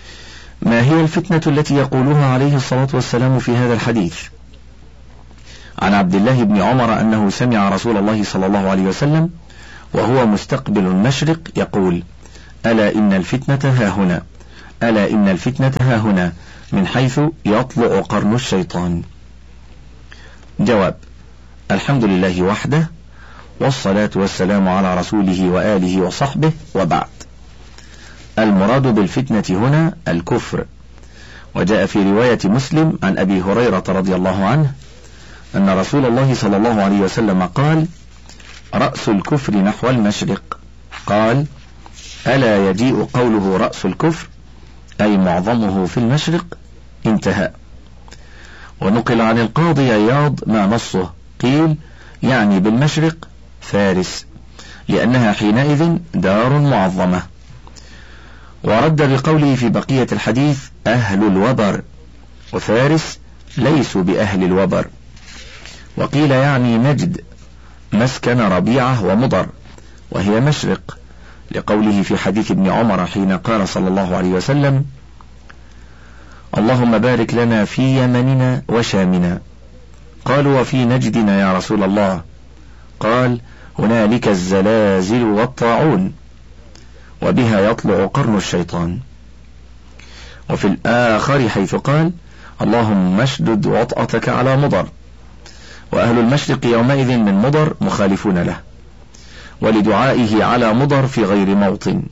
ما هي الفتنة التي يقولها عليه الصلاة والسلام في هذا الحديث؟ عن عبد الله بن عمر أنه سمع رسول الله صلى الله عليه وسلم وهو مستقبل المشرق يقول: ألا إن الفتنة هاهنا، ألا إن الفتنة هاهنا، من حيث يطلع قرن الشيطان. جواب: الحمد لله وحده، والصلاة والسلام على رسوله وآله وصحبه، وبعد. المراد بالفتنة هنا الكفر. وجاء في رواية مسلم عن أبي هريرة رضي الله عنه أن رسول الله صلى الله عليه وسلم قال: رأس الكفر نحو المشرق. قال: ألا يجيء قوله رأس الكفر أي معظمه في المشرق؟ انتهى. ونقل عن القاضي عياض ما نصه، قيل يعني بالمشرق فارس، لأنها حينئذ دار معظمة. ورد بقوله في بقية الحديث أهل الوبر، وفارس ليسوا بأهل الوبر. وقيل يعني نجد، مسكن ربيعة ومضر، وهي مشرق، لقوله في حديث ابن عمر حين قال صلى الله عليه وسلم: اللهم بارك لنا في يمننا وشامنا. قالوا: وفي نجدنا يا رسول الله؟ قال: هنالك الزلازل والطاعون، وبها يطلع قرن الشيطان. وفي الآخر حيث قال: اللهم اشدد وطأتك على مضر. وأهل المشرق يومئذ من مضر مخالفون له، ولدعائه على مضر في غير موطن.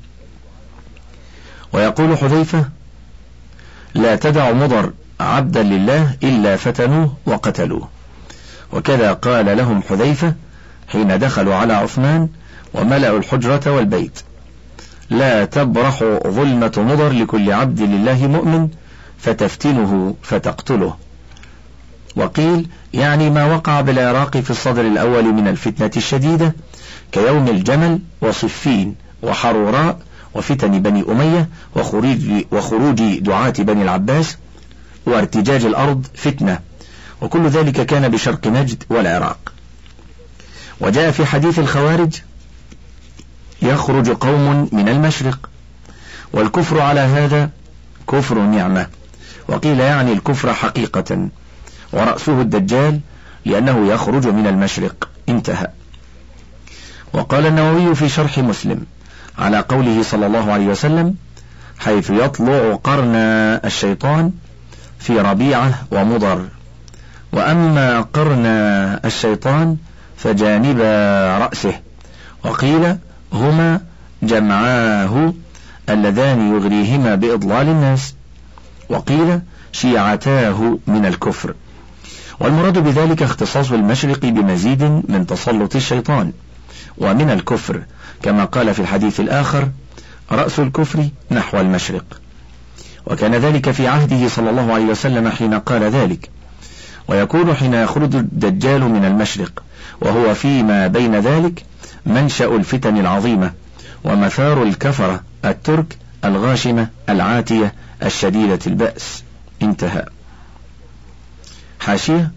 ويقول حذيفة: لا تدع مضر عبدا لله إلا فتنوه وقتلوه. وكذا قال لهم حذيفة حين دخلوا على عثمان وملأوا الحجرة والبيت: لا تبرح ظلمة مضر لكل عبد لله مؤمن فتفتنه فتقتله. وقيل يعني ما وقع بالعراق في الصدر الأول من الفتنة الشديدة، كيوم الجمل وصفين وحروراء وفتن بني أمية وخروج دعاة بني العباس وارتجاج الأرض فتنة، وكل ذلك كان بشرق نجد والعراق. وجاء في حديث الخوارج: يخرج قوم من المشرق. والكفر على هذا كفر نعمة، وقيل يعني الكفر حقيقة، ورأسه الدجال لأنه يخرج من المشرق. انتهى. وقال النووي في شرح مسلم على قوله صلى الله عليه وسلم: حيث يطلع قرن الشيطان في ربيعة ومضر، وأما قرن الشيطان فجانب رأسه. وقيل هما جمعاه اللذان يغريهما بإضلال الناس. وقيل شيعتاه من الكفر. والمراد بذلك اختصاص المشرق بمزيد من تسلط الشيطان ومن الكفر، كما قال في الحديث الآخر: رأس الكفر نحو المشرق. وكان ذلك في عهده صلى الله عليه وسلم حين قال ذلك. ويكون حين يخرج الدجال من المشرق، وهو فيما بين ذلك منشأ الفتن العظيمة ومثار الكفرة الترك الغاشمة العاتية الشديدة البأس. انتهى. حاشية: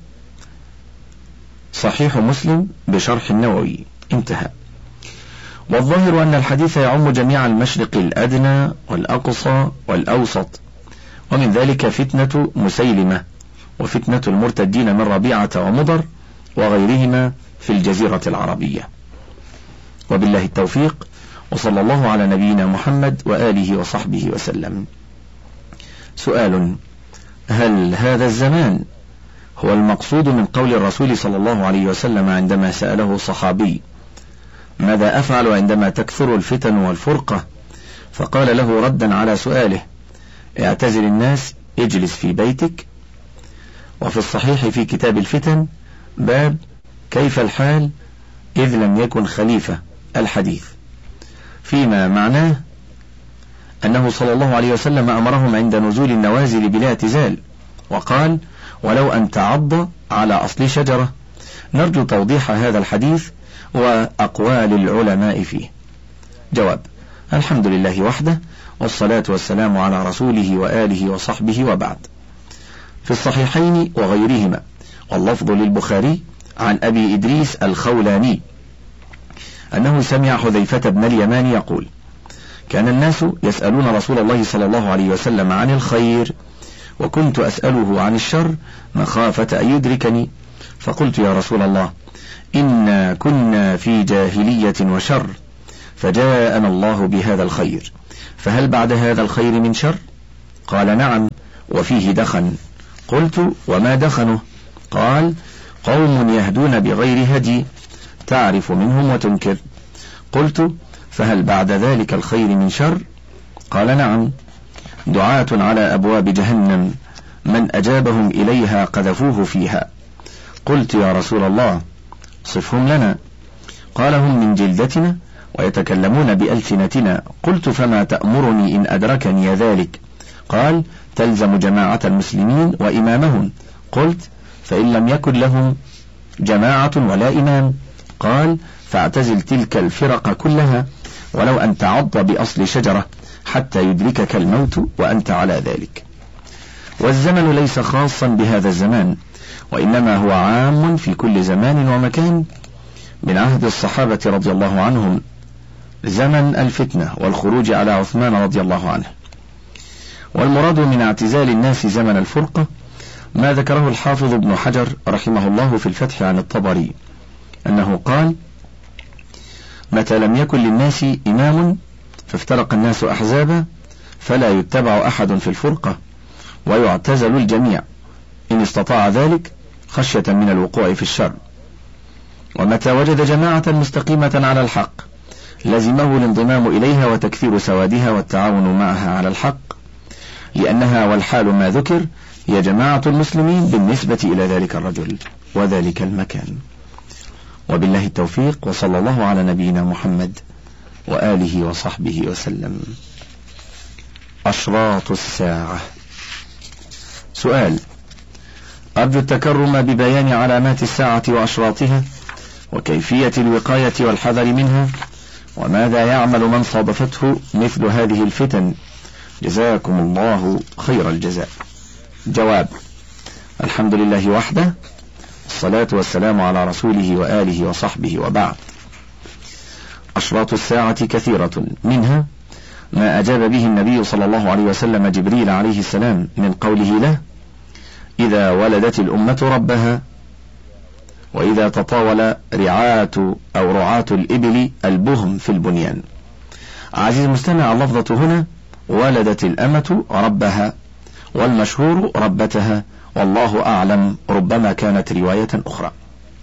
صحيح مسلم بشرح النووي. انتهى. والظاهر أن الحديث يعم جميع المشرق الأدنى والأقصى والأوسط، ومن ذلك فتنة مسيلمة وفتنة المرتدين من ربيعة ومضر وغيرهما في الجزيرة العربية. وبالله التوفيق، وصلى الله على نبينا محمد وآله وصحبه وسلم. سؤال: هل هذا الزمان هو المقصود من قول الرسول صلى الله عليه وسلم عندما سأله صحابي: ماذا أفعل عندما تكثر الفتن والفرقة؟ فقال له ردا على سؤاله: اعتزل الناس، اجلس في بيتك. وفي الصحيح في كتاب الفتن باب كيف الحال إذ لم يكن خليفة الحديث، فيما معناه أنه صلى الله عليه وسلم أمرهم عند نزول النوازل بلا اعتزال، وقال: ولو أن تعض على أصل شجرة. نرجو توضيح هذا الحديث وأقوال العلماء فيه. جواب: الحمد لله وحده، والصلاة والسلام على رسوله وآله وصحبه، وبعد. في الصحيحين وغيرهما، واللفظ للبخاري، عن أبي إدريس الخولاني أنه سمع حذيفة بن اليمان يقول: كان الناس يسألون رسول الله صلى الله عليه وسلم عن الخير، وكنت أسأله عن الشر مخافة أن يدركني، فقلت يا رسول الله إنا كنا في جاهلية وشر، فجاءنا الله بهذا الخير، فهل بعد هذا الخير من شر؟ قال نعم، وفيه دخن. قلت وما دخنه؟ قال قوم يهدون بغير هدي، تعرف منهم وتنكر. قلت فهل بعد ذلك الخير من شر؟ قال نعم، دعاة على أبواب جهنم، من أجابهم إليها قذفوه فيها. قلت يا رسول الله صفهم لنا. قال هم من جلدتنا ويتكلمون بألسنتنا. قلت فما تأمرني إن أدركني ذلك؟ قال تلزم جماعة المسلمين وإمامهم. قلت فإن لم يكن لهم جماعة ولا إمام؟ قال فاعتزل تلك الفرق كلها، ولو أن تعض بأصل شجرة حتى يدركك الموت وأنت على ذلك. والزمن ليس خاصا بهذا الزمان، وإنما هو عام في كل زمان ومكان. من عهد الصحابة رضي الله عنهم زمن الفتنة والخروج على عثمان رضي الله عنه. والمراد من اعتزال الناس زمن الفرقة ما ذكره الحافظ ابن حجر رحمه الله في الفتح عن الطبري، أنه قال متى لم يكن للناس إمام فافترق الناس أحزابا، فلا يتبع أحد في الفرقة، ويعتزل الجميع إن استطاع ذلك خشية من الوقوع في الشر. ومتى وجد جماعة مستقيمة على الحق لزمه الانضمام إليها وتكثير سوادها والتعاون معها على الحق، لأنها والحال ما ذكر هي جماعة المسلمين بالنسبة إلى ذلك الرجل وذلك المكان. وبالله التوفيق، وصلى الله على نبينا محمد وآله وصحبه وسلم. أشراط الساعة. سؤال: أرجو التكرم ببيان علامات الساعة وأشراطها وكيفية الوقاية والحذر منها، وماذا يعمل من صادفته مثل هذه الفتن، جزاكم الله خير الجزاء. جواب: الحمد لله وحده، الصلاة والسلام على رسوله وآله وصحبه، وبعد. أشراط الساعة كثيرة، منها ما أجاب به النبي صلى الله عليه وسلم جبريل عليه السلام من قوله له: إذا ولدت الأمة ربها، وإذا تطاول رعاة الإبل البهم في البنيان. عزيز المستمع، اللفظة هنا ولدت الأمة ربها، والمشهور ربتها، والله أعلم، ربما كانت رواية أخرى.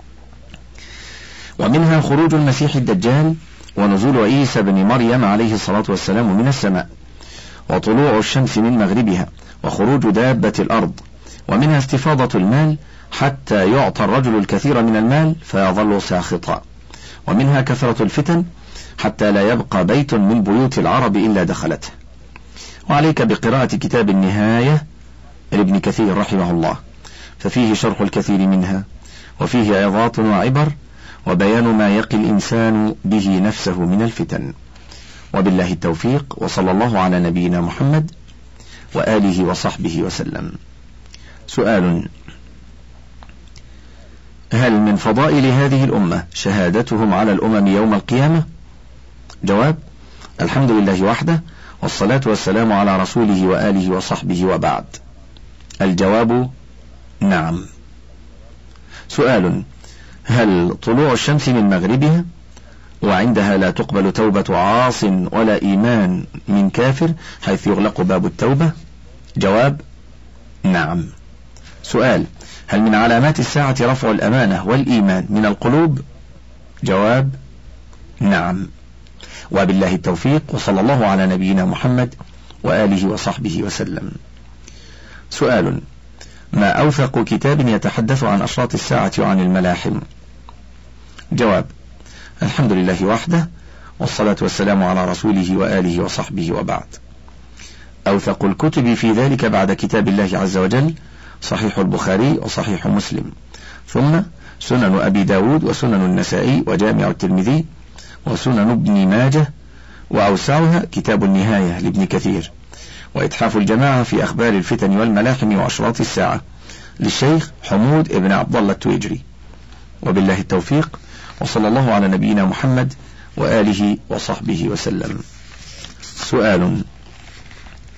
ومنها خروج المسيح الدجال، ونزول عيسى بن مريم عليه الصلاة والسلام من السماء، وطلوع الشمس من مغربها، وخروج دابة الأرض. ومنها استفاضة المال حتى يعطى الرجل الكثير من المال فيظل ساخطا. ومنها كثرة الفتن حتى لا يبقى بيت من بيوت العرب إلا دخلته. وعليك بقراءة كتاب النهاية لابن كثير رحمه الله، ففيه شرح الكثير منها، وفيه عظات وعبر، وبيان ما يقي الإنسان به نفسه من الفتن. وبالله التوفيق، وصلى الله على نبينا محمد وآله وصحبه وسلم. سؤال: هل من فضائل هذه الأمة شهادتهم على الأمم يوم القيامة؟ جواب: الحمد لله وحده، والصلاة والسلام على رسوله وآله وصحبه، وبعد. الجواب: نعم. سؤال: هل طلوع الشمس من مغربها وعندها لا تقبل توبة عاص ولا إيمان من كافر حيث يغلق باب التوبة؟ جواب: نعم. سؤال: هل من علامات الساعة رفع الأمانة والإيمان من القلوب؟ جواب: نعم. وبالله التوفيق، وصلى الله على نبينا محمد وآله وصحبه وسلم. سؤال: ما أوثق كتاب يتحدث عن أشراط الساعة وعن الملاحم؟ جواب: الحمد لله وحده، والصلاة والسلام على رسوله وآله وصحبه، وبعد. أوثق الكتب في ذلك بعد كتاب الله عز وجل صحيح البخاري وصحيح مسلم، ثم سنن أبي داود وسنن النسائي وجامع الترمذي وسنن ابن ماجه، وأوسعها كتاب النهاية لابن كثير، وإتحاف الجماعة في أخبار الفتن والملاحم وأشراط الساعة للشيخ حمود ابن عبد الله التويجري. وبالله التوفيق، وصلى الله على نبينا محمد وآله وصحبه وسلم. سؤال: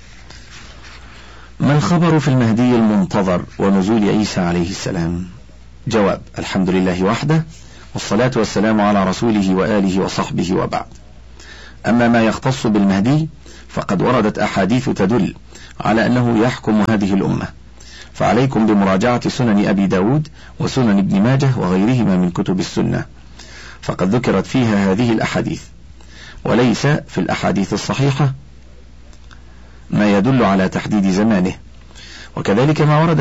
ما الخبر في المهدي المنتظر ونزول عيسى عليه السلام؟ جواب: الحمد لله وحده، والصلاة والسلام على رسوله وآله وصحبه، وبعد. أما ما يختص بالمهدي فقد وردت أحاديث تدل على أنه يحكم هذه الأمة، فعليكم بمراجعة سنن أبي داود وسنن ابن ماجه وغيرهما من كتب السنة، فقد ذكرت فيها هذه الأحاديث، وليس في الأحاديث الصحيحة ما يدل على تحديد زمانه، وكذلك ما ورد